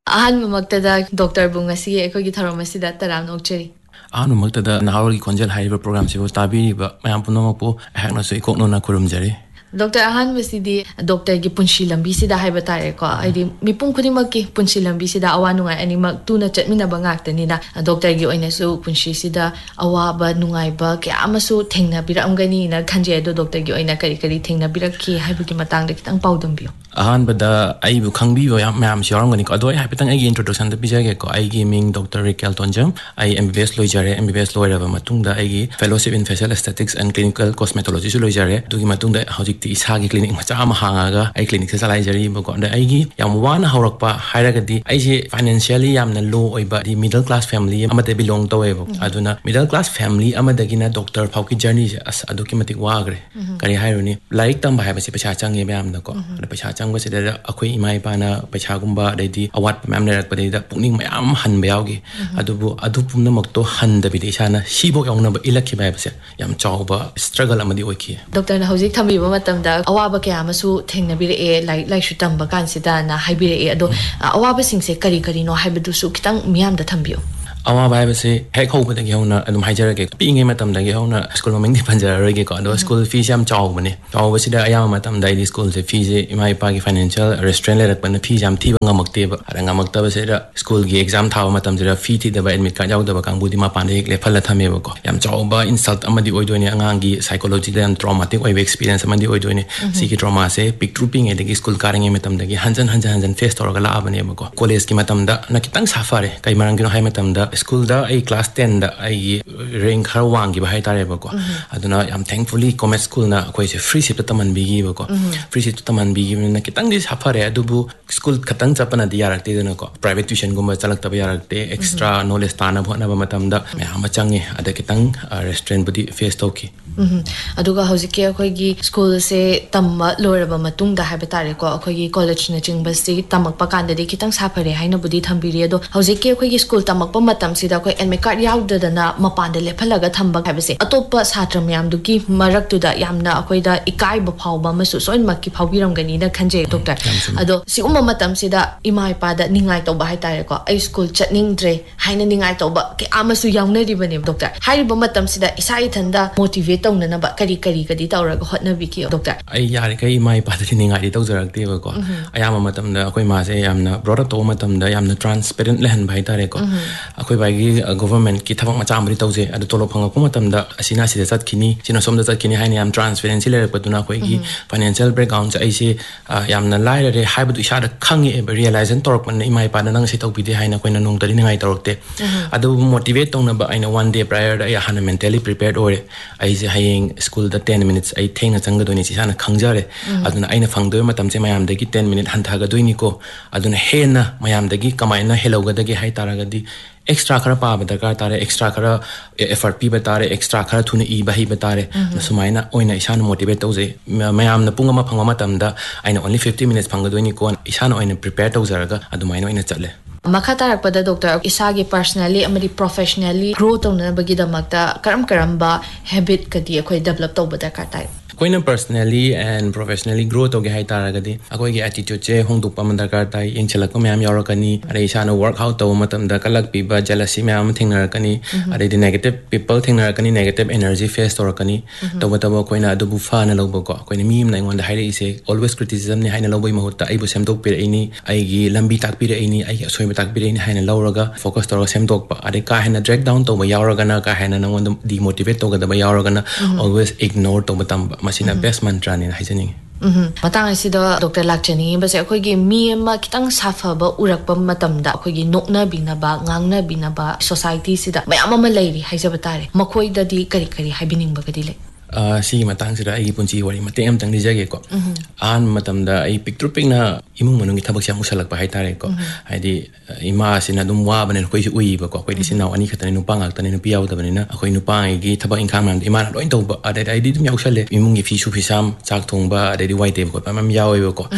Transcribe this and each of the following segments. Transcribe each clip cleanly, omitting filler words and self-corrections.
ꯑꯍꯥꯟꯕꯃꯛꯇꯗ doctor ꯕꯨ ꯉꯁꯤ ꯑꯩꯈꯣꯏꯒꯤ ꯊꯧꯔꯝ ꯑꯁꯤꯗ ꯇꯔꯥꯝꯅ ꯑꯣꯛꯆꯔꯤ ꯑꯍꯥꯟꯕꯃꯛꯇꯗ ꯅꯍꯥꯔꯣꯜꯒꯤ ꯈꯣꯟꯖꯦꯜ ꯍꯥꯏꯔꯤꯕ ꯄ꯭ꯔꯣꯒ꯭ꯔꯥꯝꯁꯤꯕꯨ ꯇꯥꯕꯤꯔꯤꯕ ꯃꯌꯥꯝ ꯄꯨꯝꯅꯃꯛꯄꯨ ꯑꯩꯍꯥꯛꯅꯁꯨ ꯏꯀꯣꯛꯅꯅ ꯈꯨꯔꯨꯝꯖꯔꯤ ꯗꯣꯛꯇꯔ ꯑꯍꯥꯟꯕꯁꯤꯗꯤ ꯗꯣꯛꯇꯔꯒꯤ ꯄꯨꯟꯁꯤ ꯂꯝꯕꯤꯁꯤꯗ ꯍꯥꯏꯕ ꯇꯥꯔꯦꯀꯣ ꯍꯥꯏꯗꯤ ꯃꯤꯄꯨꯝ ꯈꯨꯗꯤꯡꯃꯛꯀꯤ ꯄꯨꯟꯁꯤ ꯂꯝꯕꯤꯁꯤꯗ ꯑꯋꯥ ꯅꯨꯡꯉꯥꯏ ꯑꯅꯤꯃꯛ ꯇꯨꯅ ꯆꯠꯃꯤꯟꯅꯕ ꯉꯥꯛꯇꯅꯤꯅ ꯗꯣꯛꯇꯔꯒꯤ ꯑꯣꯏꯅꯁꯨ ꯄꯨꯟꯁꯤꯁꯤꯗ ꯑꯋꯥꯕ ꯅꯨꯡꯉꯥꯏꯕ ꯀꯌꯥ ꯑꯃꯁꯨ ꯊꯦꯡꯅꯕꯤꯔꯛꯑꯝꯒꯅꯤꯅ ꯈꯟꯖꯩ ꯑꯗꯣ ꯗꯣꯛꯇꯔꯒꯤ ꯑꯣꯏꯅ ꯀꯔꯤ ꯀꯔꯤ ꯊꯦꯡꯅꯕꯤꯔꯛꯈꯤ ꯍꯥꯏꯕꯒꯤ ꯃꯇꯥꯡꯗ ꯈꯤꯇꯪ ꯄꯥꯎꯗꯝꯕꯤꯌꯨ ꯑꯍꯥꯟꯕꯗ ꯑꯩꯕꯨ ꯈꯪꯕꯤꯕ ꯃꯌꯥꯝꯁꯨ ꯌꯥꯎꯔꯝꯒꯅꯤꯀꯣ ꯑꯗꯣ ꯑꯩ ꯍꯥꯏꯐꯦꯠꯇꯪ ꯑꯩꯒꯤ ꯏꯟꯇ꯭ꯔꯣꯗꯛꯁꯟꯗ ꯄꯤꯖꯒꯦꯀꯣ ꯑꯩꯒꯤ ꯃꯤꯡ ꯗꯣꯛꯇꯔ ꯔꯤꯀꯦꯜ ꯇꯣꯟꯖꯝ ꯑꯩ MBBS ꯂꯣꯏꯖꯔꯦ MBBS ꯂꯣꯏꯔꯕ ꯃꯇꯨꯡꯗ ꯑꯩꯒꯤ ꯐꯦꯂꯣꯁꯤꯞ ꯏꯟ ꯐꯦꯁꯤꯑꯦꯜ ꯑꯦꯁꯊꯦꯇꯤꯛꯁ ꯑꯦꯟड ꯀ꯭ꯂꯤꯅꯤꯀꯦꯜ ꯀꯣꯁꯃꯦꯇꯣꯂꯣꯖꯤꯁꯨ ꯂꯣꯏꯖꯔꯦ ꯑꯗꯨꯒꯤ ꯃꯇꯨꯡꯗ ꯍꯧꯖꯤꯛꯇꯤ ꯏꯁꯥꯒꯤ ꯀ꯭ꯂꯤꯅꯤꯛ ꯃꯆꯥ ꯑꯃ ꯍꯥꯡꯉꯒ ꯑꯩ ꯀ꯭ꯂꯤꯅꯤꯛꯁꯦ ꯆꯂꯥꯏꯖꯔꯤꯕꯀꯣ ꯑꯗ ꯑꯩꯒꯤ ꯌꯥꯝ ꯋꯥꯅ ꯍꯧꯔꯛꯄ ꯍꯥꯏꯔꯒꯗꯤ ꯑꯩꯁꯦ ꯐꯥꯏꯅꯥꯟꯁꯤꯌꯦꯜꯂꯤ ꯌꯥꯝꯅ ꯂꯣ ꯑꯣꯏꯕ ꯃꯤꯗꯜ ꯀ꯭ꯂꯥꯁ ꯐꯦꯃꯤꯂꯤ ꯑꯃꯗ ꯕꯤꯂꯣꯡ ꯇꯧꯋꯦꯕ ꯑꯗꯨꯅ ꯃꯤꯗꯜ ꯀ꯭ꯂꯥꯁ ꯐꯦꯃꯤꯂꯤ ꯑꯃꯗꯒꯤꯅ ꯗꯣꯛꯇꯔ ꯐꯥꯎꯒꯤ ꯖꯔꯅꯤꯁꯦ ꯑꯁ ꯑꯗꯨꯛꯀꯤ ꯃꯇꯤꯛ ꯋꯥꯈ꯭ꯔꯦ ꯀꯔꯤ ꯍꯥꯏꯔꯨꯅꯤ ꯂꯥꯏꯔꯤꯛ ꯇꯝꯕ ꯍꯥꯏꯕꯁꯤ ꯄꯩꯁꯥ ꯆꯪꯉꯦ ꯃꯌꯥꯝꯅꯀꯣ ꯑꯗ ꯄꯩꯁꯥ ꯆꯪꯕꯁꯤꯗ ꯑꯩꯈꯣꯏ ꯏꯃꯥ ꯏꯄꯥꯅ ꯄꯩꯁꯥꯒꯨꯝꯕ ꯑꯗꯩꯗꯤ ꯑꯋꯥꯠꯄ ꯃꯌꯥꯝ ꯂꯩꯔꯛꯄꯗꯩꯗ ꯄꯨꯛꯅꯤꯡ ꯃꯌꯥꯝ ꯍꯟꯕ ꯌꯥꯎꯈꯤ ꯑꯗꯨꯕꯨ ꯑꯗꯨ ꯄꯨꯝꯅꯃꯛꯇꯣ ꯍꯟꯗꯕꯤꯗ ꯏꯁꯥꯅ ꯁꯤꯐꯥꯎ ꯌꯧꯅꯕ ꯏꯜꯂꯛꯈꯤꯕ ꯍꯥꯏꯕꯁꯦ ꯌꯥꯝ ꯆꯥꯎꯕ ꯁ꯭ꯇ꯭ꯔꯒꯜ ꯑꯃꯗꯤ ꯑꯣꯏꯈꯤ ꯗꯣꯛꯇꯔꯅ ꯍꯧꯖꯤꯛ ꯊꯝꯕꯤꯕ ꯃꯇꯝꯗ ꯑꯋꯥꯕ ꯀꯌꯥ ꯑꯃꯁꯨ ꯊꯦꯡꯅꯕꯤꯔꯛꯑꯦ ꯂꯥꯏꯔꯤꯛ ꯂꯥꯏꯁꯨ ꯇꯝꯕ ꯀꯥꯟꯁꯤꯗꯅ ꯍꯥꯏꯕꯤꯔꯛꯑꯦ ꯑꯗꯣ ꯑꯋꯥꯕꯁꯤꯡꯁꯦ ꯀꯔꯤ ꯀꯔꯤꯅꯣ ꯍꯥꯏꯕꯗꯨꯁꯨ ꯈꯤꯇꯪ ꯃꯤꯌꯥꯝꯗ ꯊꯝꯕꯤꯌꯨ ꯑꯋꯥꯕ ꯍꯥꯏꯕꯁꯤ ꯍꯦꯛ ꯍꯧꯕꯗꯒꯤ ꯍꯧꯅ ꯑꯗꯨꯝ ꯍꯥꯏꯖꯔꯒꯦ ꯄꯤꯛꯏꯉꯩ ꯃꯇꯝꯗꯒꯤ ꯍꯧꯅ ꯁ꯭ꯀꯨꯜ ꯃꯃꯤꯡꯗꯤ ꯄꯟꯖꯔꯔꯣꯏꯒꯦꯀꯣ ꯑꯗꯣ ꯁ꯭ꯀꯨꯜ ꯐꯤꯁꯦ ꯌꯥꯝ ꯆꯥꯎꯕꯅꯦ ꯆꯥꯎꯕꯁꯤꯗ ꯑꯌꯥꯝꯕ ꯃꯇꯝꯗ ꯑꯩꯗꯤ ꯁ꯭ꯀꯨꯜꯁꯦ ꯐꯤꯁꯦ ꯏꯃꯥ ꯏꯄꯥꯒꯤ ꯐꯥꯏꯅꯥꯟꯁꯤꯌꯦꯜ ꯔꯦꯁꯇ꯭ꯔꯦꯟ ꯂꯩꯔꯛꯄꯅ ꯐꯤꯁꯦ ꯌꯥꯝ ꯊꯤꯕ ꯉꯝꯃꯛꯇꯦꯕ ꯑꯗ ꯉꯝꯃꯛꯇꯕꯁꯤꯗ ꯁ꯭ꯀꯨꯜꯒꯤ ꯑꯦꯛꯖꯥꯝ ꯊꯥꯕ ꯃꯇꯝꯁꯤꯗ ꯐꯤ ꯊꯤꯗꯕ ꯑꯦꯗꯃꯤꯠ ꯀꯥꯔꯗ ꯌꯥꯎꯗꯕ ꯀꯥꯡꯕꯨꯗꯤ ꯃꯄꯥꯟꯗ ꯍꯦꯛ ꯂꯦꯞꯍꯜꯂ ꯊꯝꯃꯦꯕꯀꯣ ꯌꯥꯝ ꯆꯥꯎꯕ ꯏꯟꯁꯜꯠ ꯑꯃꯗꯤ ꯑꯣꯏꯗꯣꯏꯅꯦ ꯑꯉꯥꯡꯒꯤ ꯁꯥꯏꯀꯣꯂꯣꯖꯤꯗ ꯌꯥꯝ ꯇ꯭ꯔꯣꯃꯥꯇꯤꯛ ꯑꯣꯏꯕ ꯑꯦꯛꯁꯄꯤꯔꯤꯌꯦꯟꯁ ꯑꯃꯗꯤ ꯑꯣꯏꯗꯣꯏꯅꯦ ꯁꯤꯒꯤ ꯇ꯭ꯔꯣꯃꯥꯁꯦ ꯄꯤꯛꯇ꯭ꯔꯨ ꯄꯤꯛꯉꯩꯗꯒꯤ ꯁ꯭ꯀꯨꯜ ꯀꯥꯔꯤꯉꯩ ꯃꯇꯝꯗꯒꯤ ꯍꯟꯖꯟ ꯐꯦꯁ ꯇꯧꯔꯒ ꯂꯥꯛꯑꯕꯅꯦꯕꯀꯣ ꯀꯣꯂꯦꯖꯀꯤ ꯃꯇꯝꯗ ꯈꯤꯇꯪ ꯁꯥꯐꯔꯦ ꯀꯩ ꯃꯔꯝꯒꯤꯅꯣ ꯍꯥꯏ ꯃꯇꯝꯗ ꯁ꯭ꯀꯨꯜꯗ ꯑꯩ ꯀ꯭ꯂꯥꯁ 10ꯗ ꯑꯩꯒꯤ ꯔꯦꯡꯛ ꯈꯔ ꯋꯥꯡꯈꯤꯕ ꯍꯥꯏꯇꯥꯔꯦꯕꯀꯣ ꯑꯗꯨꯅ ꯌꯥꯝ ꯊꯦꯡꯛꯐꯨꯜꯂꯤ ꯀꯣꯃꯦꯠ ꯁ꯭ꯀꯨꯜꯅ ꯑꯩꯈꯣꯏꯁꯦ ꯐ꯭ꯔꯤ ꯁꯤꯞꯇ ꯇꯝꯍꯟꯕꯤꯈꯤꯕꯀꯣ ꯐ꯭ꯔꯤ ꯁꯤꯞꯇ ꯇꯝꯍꯟꯕꯤꯈꯤꯕꯅꯤꯅ ꯈꯤꯇꯪꯗꯤ ꯁꯥꯐꯔꯦ ꯑꯗꯨꯕꯨ ꯁ꯭ꯀꯨꯜ ꯈꯛꯇꯪ ꯆꯠꯄꯅꯗꯤ ꯌꯥꯔꯛꯇꯦꯗꯅꯀꯣ ꯄ꯭ꯔꯥꯏꯚꯦꯠ ꯇ꯭ꯌꯨꯁꯟꯒꯨꯝꯕ ꯆꯠꯂꯛꯇꯕ ꯌꯥꯔꯛꯇꯦ ꯑꯦꯛꯁꯇ꯭ꯔꯥ ꯅꯣꯂꯦꯖ ꯇꯥꯅꯕ ꯍꯣꯠꯅꯕ ꯃꯇꯝꯗ ꯃꯌꯥꯝ ꯑꯃ ꯆꯪꯉꯦ ꯑꯗ ꯈꯤꯇꯪ ꯔꯦꯁꯇ꯭ꯔꯦꯟꯕꯨꯗꯤ ꯐꯦꯁ ꯇꯧꯈꯤ ꯑꯗꯨꯒ ꯍꯧꯖꯤꯛꯀꯤ ꯑꯩꯈꯣꯏꯒꯤ ꯁ꯭ꯀꯨꯜꯁꯦ ꯇꯝꯕ ꯂꯣꯏꯔꯕ ꯃꯇꯨꯡꯗ ꯍꯥꯏꯕ ꯇꯥꯔꯦꯀꯣ ꯑꯩꯈꯣꯏꯒꯤ ꯀꯣꯂꯦꯖꯅꯆꯤꯡꯕꯁꯤ ꯇꯝꯃꯛꯄ ꯀꯥꯟꯗꯗꯤ ꯈꯤꯇꯪ ꯁꯥꯐꯔꯦ ꯍꯥꯏꯅꯕꯨꯗꯤ ꯊꯝꯕꯤꯔꯤ ꯑꯗꯣ ꯍꯧꯖꯤꯛꯀꯤ ꯑꯩꯈꯣꯏꯒꯤ ꯁ꯭ꯀꯨꯜ ꯇꯝꯃꯛꯄ ꯃꯇꯝꯁꯤꯗ ꯑꯩꯈꯣꯏ ꯑꯦꯗꯃꯤꯠ ꯀꯥꯔꯗ ꯌꯥꯎꯗꯗꯅ ꯃꯄꯥꯟꯗ ꯂꯦꯞꯍꯜꯂꯒ ꯊꯝꯕ ꯍꯥꯏꯕꯁꯦ ꯑꯇꯣꯞꯄ ꯁꯥꯇ꯭ꯔ ꯃꯌꯥꯝꯗꯨꯒꯤ ꯃꯔꯛꯇꯨꯗ ꯌꯥꯝꯅ ꯑꯩꯈꯣꯏꯗ ꯏꯀꯥꯏꯕ ꯐꯥꯎꯕ ꯑꯃꯁꯨ ꯁꯣꯏꯅꯃꯛꯀꯤ ꯐꯥꯎꯕꯤꯔꯝꯒꯅꯤꯅ ꯈꯟꯖꯩ ꯗꯣꯛꯇꯔ ꯑꯗꯣ ꯁꯤꯒꯨꯝꯕ ꯃꯇꯝꯁꯤꯗ ꯏꯃꯥ ꯏꯄꯥꯗ ꯅꯤꯡꯉꯥꯏ ꯇꯧꯕ ꯍꯥꯏꯇꯥꯔꯦꯀꯣ ꯑꯩ ꯁ꯭ꯀꯨꯜ ꯆꯠꯅꯤꯡꯗ꯭ꯔꯦ ꯍꯥꯏꯅ ꯅꯤꯡꯉꯥꯏ ꯇꯧꯕ ꯀꯌా ꯑꯃꯁꯨ ꯌꯥꯎꯅꯔꯤꯕꯅꯦꯕ ꯗꯣꯛꯇꯔ ꯍꯥꯏꯔꯤꯕ ꯃꯇꯝꯁꯤꯗ ꯏꯁꯥ ꯏꯊꯟꯗ ꯃꯣꯇꯤꯚꯦꯠ ꯇꯧꯅꯅꯕ ꯀꯔꯤ ꯇꯧꯔꯒ ꯍꯣꯠꯅꯕꯤꯈꯤ ꯗꯣꯛꯇꯔ ꯑꯩ ꯌꯥꯔꯤꯈꯩ ꯏꯃꯥ ꯏꯄꯥꯗꯗꯤ ꯅꯤꯡꯉꯥꯏꯗꯤ ꯇꯧꯖꯔꯛꯇꯦꯕꯀꯣ ꯑꯌꯥꯝꯕ ꯃꯇꯝꯗ ꯑꯩꯈꯣꯏ ꯃꯥꯁꯦ ꯌꯥꯝꯅ ꯕ꯭ꯔꯣꯠ ꯑꯞ ꯇꯧꯕ ꯃꯇꯝꯗ ꯌꯥꯝꯅ ꯇ꯭ꯔꯥꯟꯁꯄꯦꯔꯦꯟꯠ ꯂꯩꯍꯟꯕ ꯍꯥꯏꯇꯥꯔꯦꯀꯣ ꯑꯩꯈꯣꯏ ꯕꯥꯒꯤ ꯒꯣꯚꯔꯟꯃꯦꯟꯠꯀꯤ ꯊꯕꯛ ꯃꯆꯥ ꯑꯃꯗꯤ ꯇꯧꯖꯩ ꯑꯗꯨ ꯇꯣꯂꯣꯞ ꯐꯪꯉꯛꯄ ꯃꯇꯝꯗ ꯑꯁꯤꯅ ꯁꯤꯗ ꯆꯠꯈꯤꯅꯤ ꯁꯤꯅ ꯁꯣꯝꯗ ꯆꯠꯈꯤꯅꯤ ꯍꯥꯏꯅ ꯌꯥꯝ ꯇ꯭ꯔꯥꯟꯁꯄꯦꯔꯦꯟꯁꯤ ꯂꯩꯔꯛꯄꯗꯨꯅ ꯑꯩꯈꯣꯏꯒꯤ ꯐꯥꯏꯅꯥꯟꯁꯤꯌꯦꯜ ꯕꯦꯛꯒ꯭ꯔꯥꯎꯟꯁꯦ ꯑꯩꯁꯦ ꯌꯥꯝꯅ ꯂꯥꯏꯔꯔꯦ ꯍꯥꯏꯕꯗꯨ ꯏꯁꯥꯗ ꯈꯪꯉꯛꯑꯦꯕ ꯔꯤꯌꯦꯂꯥꯏꯖꯟ ꯇꯧꯔꯛꯄꯅ ꯏꯃꯥ ꯏꯄꯥꯅ ꯅꯪ ꯁꯤ ꯇꯧꯕꯤꯗꯦ ꯍꯥꯏꯅ ꯑꯩꯈꯣꯏꯅ ꯅꯣꯡꯇꯗꯤ ꯅꯤꯡꯉꯥꯏ ꯇꯧꯔꯛꯇꯦ ꯑꯗꯨꯕꯨ ꯃꯣꯇꯤꯚꯦꯠ ꯇꯧꯅꯕ ꯑꯩꯅ 1 day ꯄ꯭ꯔꯥꯏꯌꯔꯗ ꯑꯩ ꯍꯥꯟꯅ ꯃꯦꯟꯇꯦꯂꯤ ꯄ꯭ꯔꯤꯄꯦꯌꯔꯗ ꯑꯣꯏꯔꯦ ꯑꯩꯁꯦ ꯍꯌꯦꯡ ꯁ꯭ꯀꯨꯜꯗ 10 minutes ꯑꯩ ꯊꯦꯡꯅ ꯆꯪꯒꯗꯣꯏꯅꯤ ꯏꯁꯥꯅ ꯈꯪꯖꯔꯦ ꯑꯗꯨꯅ ꯑꯩꯅ ꯐꯪꯗꯣꯏꯕ ꯃꯇꯝꯁꯦ ꯃꯌꯥꯝꯗꯒꯤ 10 minute ꯍꯟꯊꯒꯗꯣꯏꯅꯤꯀꯣ ꯑꯗꯨꯅ ꯍꯦꯟꯅ ꯃꯌꯥꯝꯗꯒꯤ ꯀꯃꯥꯏꯅ ꯍꯦꯜꯍꯧꯒꯗꯒꯦ ꯍꯥꯏ ꯇꯥꯔꯒꯗꯤ ꯑꯦꯛꯁꯇ꯭ꯔꯥ ꯈꯔ ꯄꯥꯕ ꯗꯔꯀꯥꯔ ꯇꯥꯔꯦ ꯑꯦꯛꯁꯇ꯭ꯔꯥ ꯈꯔ ꯑꯦꯐꯔꯠ ꯄꯤꯕ ꯇꯥꯔꯦ ꯑꯦꯛꯁꯇ꯭ꯔꯥ ꯈꯔ ꯊꯨꯅ ꯏꯕ ꯍꯩꯕ ꯇꯥꯔꯦ ꯁꯨꯃꯥꯏꯅ ꯑꯣꯏꯅ ꯏꯁꯥꯅ ꯃꯣꯇꯤꯚꯦꯠ ꯇꯧꯖꯩ ꯃꯌꯥꯝꯅ ꯄꯨꯡ ꯑꯃ ꯐꯪꯕ ꯃꯇꯝꯗ ꯑꯩꯅ only 50 minutes ꯐꯪꯒꯗꯣꯏꯅꯤꯀꯣ ꯏꯁꯥꯅ ꯑꯣꯏꯅ ꯄ꯭ꯔꯤꯄꯦꯌꯔ ꯇꯧꯖꯔꯒ ꯑꯗꯨꯃꯥꯏꯅ ꯑꯣꯏꯅ ꯆꯠꯂꯦ ꯃꯈꯥ ꯇꯥꯔꯛꯄꯗ ꯗꯣꯛꯇꯔ ꯏꯁꯥꯒꯤ ꯄꯔꯁꯅꯦꯜꯂꯤ ꯑꯃꯗꯤ ꯄ꯭ꯔꯣꯐꯦꯁꯅꯦꯜꯂꯤ ꯒ꯭ꯔꯣ ꯇꯧꯅꯕꯒꯤꯗꯃꯛꯇ ꯀꯔꯝꯕ ꯍꯦꯕꯤꯠꯀꯗꯤ ꯑꯩꯈꯣꯏ ꯗꯦꯚꯂꯞ ꯇꯧꯕ ꯗꯔꯀꯥꯔ ꯇꯥꯏ ꯑꯩꯈꯣꯏꯅ ꯄꯔꯁꯅꯦꯜꯂꯤ ꯑꯦꯟ ꯄ꯭ꯔꯣꯐꯦꯁꯅꯦꯜꯂꯤ ꯒ꯭ꯔꯣ ꯇꯧꯒꯦ ꯍꯥꯏ ꯇꯥꯔꯒꯗꯤ ꯑꯩꯈꯣꯏꯒꯤ ꯑꯦꯇꯤꯇ꯭ꯌꯨꯠꯁꯦ ꯍꯣꯡꯗꯣꯛꯄ ꯑꯃ ꯗꯔꯀꯥꯔ ꯇꯥꯏ ꯌꯦꯡꯁꯤꯜꯂꯛꯄ ꯃꯌꯥꯝ ꯌꯥꯎꯔꯛꯀꯅꯤ ꯑꯗꯩ ꯏꯁꯥꯅ ꯋꯔꯛ ꯑꯥꯎꯠ ꯇꯧꯕ ꯃꯇꯝꯗ ꯀꯜꯂꯛꯄꯤꯕ ꯖꯦꯂꯁꯤ ꯃꯌꯥꯝ ꯑꯃ ꯊꯦꯡꯅꯔꯛꯀꯅꯤ ꯑꯗꯩꯗꯤ ꯅꯦꯒꯦꯇꯤቭ ꯄꯤꯄꯜ ꯊꯦꯡꯅꯔꯛꯀꯅꯤ ꯅꯦꯒꯦꯇꯤቭ ꯑꯦꯅꯔꯖꯤ ꯐꯦꯁ ꯇꯧꯔꯛꯀꯅꯤ ꯇꯧꯕꯇꯕꯨ ꯑꯩꯈꯣꯏꯅ ꯑꯗꯨꯕꯨ ꯐꯅ ꯂꯧꯕꯀꯣ ꯑꯩꯈꯣꯏꯅ ꯃꯤ ꯑꯃꯅ ꯑꯩꯉꯣꯟꯗ ꯍꯥꯏꯔꯛꯏꯁꯦ ꯑꯣꯜꯋꯦꯁ ꯀ꯭ꯔꯤꯇꯤꯁꯤꯖꯝꯅꯤ ꯍꯥꯏꯅ ꯂꯧꯕꯒꯤ ꯃꯍꯨꯠꯇ ꯑꯩꯕꯨ ꯁꯦꯝꯗꯣꯛꯄꯤꯔꯛꯏꯅꯤ ꯑꯩꯒꯤ ꯂꯝꯕꯤ ꯇꯥꯛꯄꯤꯔꯛꯏꯅꯤ ꯑꯩꯒꯤ ꯑꯁꯣꯏꯕ ꯇꯥꯛꯄꯤꯔꯛꯏꯅꯤ ꯍꯥꯏꯅ ꯂꯧꯔꯒ ꯐꯣꯀꯁ ꯇꯧꯔꯒ ꯁꯦꯝꯗꯣꯛꯄ ꯑꯗꯩ ꯀꯥ ꯍꯦꯟꯅ ꯗ꯭ꯔꯦꯛ ꯗꯥꯎꯟ ꯇꯧꯕ ꯌꯥꯎꯔꯒꯅ ꯀꯥ ꯍꯦꯟꯅ ꯅꯉꯣꯟꯗ ꯗꯤꯃꯣꯇꯤꯚꯦꯠ ꯇꯧꯒꯗꯕ ꯌꯥꯎꯔꯒꯅ ꯑꯣꯜꯋꯦꯁ ꯏꯒꯅꯣꯔ ꯇꯧꯕ ꯇꯝꯕ ꯃꯁꯤꯅ ꯕꯦꯁ ꯃꯟꯇ꯭ꯔꯅꯦꯅ ꯍꯥꯏꯖꯅꯤꯡꯉꯤ ꯃꯇꯥꯡ ꯑꯁꯤꯗ ꯗꯣꯛꯇꯔ ꯂꯥꯛꯆꯅꯤꯡꯉꯤꯕꯁꯦ ꯑꯩꯈꯣꯏꯒꯤ ꯃꯤ ꯑꯃ ꯈꯤꯇꯪ ꯁꯥꯐꯕ ꯎꯔꯛꯄ ꯃꯇꯝꯗ ꯑꯩꯈꯣꯏꯒꯤ ꯅꯣꯛꯅꯕꯤꯅꯕ ꯉꯥꯡꯅꯕꯤꯅꯕ ꯁꯣꯁꯥꯏꯇꯤꯁꯤꯗ ꯃꯌꯥꯝ ꯑꯃ ꯂꯩꯔꯤ ꯍꯥꯏꯖꯕ ꯇꯥꯔꯦ ꯃꯈꯣꯏꯗꯗꯤ ꯀꯔꯤ ꯍꯥꯏꯕꯤꯅꯤꯡꯕꯒꯗꯤ ꯂꯩ ꯁꯤꯒꯤ ꯃꯇꯥꯡꯁꯤꯗ ꯑꯩꯒꯤ ꯄꯨꯟꯁꯤ ꯋꯥꯔꯤ ꯃꯇꯦꯛ ꯑꯃꯇꯪ ꯂꯤꯖꯒꯦꯀꯣ ꯑꯍꯥꯟꯕ ꯃꯇꯝꯗ ꯑꯩ ꯄꯤꯛꯇ꯭ꯔꯨ ꯄꯤꯛꯅ ꯏꯃꯨꯡ ꯃꯅꯨꯡꯒꯤ ꯊꯕꯛꯁꯦ ꯌꯥꯝ ꯎꯁꯜꯂꯛꯄ ꯍꯥꯏꯇꯥꯔꯦꯀꯣ ꯍꯥꯏꯗꯤ ꯏꯃꯥꯁꯤꯅ ꯑꯗꯨꯝ ꯋꯥꯕꯅꯤꯅ ꯑꯩꯈꯣꯏꯁꯨ ꯎꯏꯕꯀꯣ ꯑꯩꯈꯣꯏꯗꯤ ꯏꯆꯤꯟ ꯏꯅꯥꯎ ꯑꯅꯤ ꯈꯛꯇꯅꯤ ꯅꯨꯄꯥ ꯉꯥꯛꯇꯅꯤ ꯅꯨꯄꯤ ꯌꯥꯎꯗꯕꯅꯤꯅ ꯑꯩꯈꯣꯏ ꯅꯨꯄꯥꯉꯩꯒꯤ ꯊꯕꯛ ꯏꯪꯈꯥꯡ ꯃꯌꯥꯝꯗꯣ ꯏꯃꯥꯅ ꯂꯣꯏ ꯇꯧꯕ ꯑꯗꯩꯗꯤ ꯑꯩꯗꯤ ꯑꯗꯨꯝ ꯌꯥꯎꯁꯜꯂꯦ ꯏꯃꯨꯡꯒꯤ ꯐꯤꯁꯨ ꯐꯤꯁꯥꯝ ꯆꯥꯛ ꯊꯣꯡꯕ ꯑꯗꯩꯗꯤ ꯋꯥꯏ ꯇꯩꯕ ꯈꯣꯠꯄ ꯃꯌꯥꯝ ꯌꯥꯎꯋꯦꯕꯀꯣ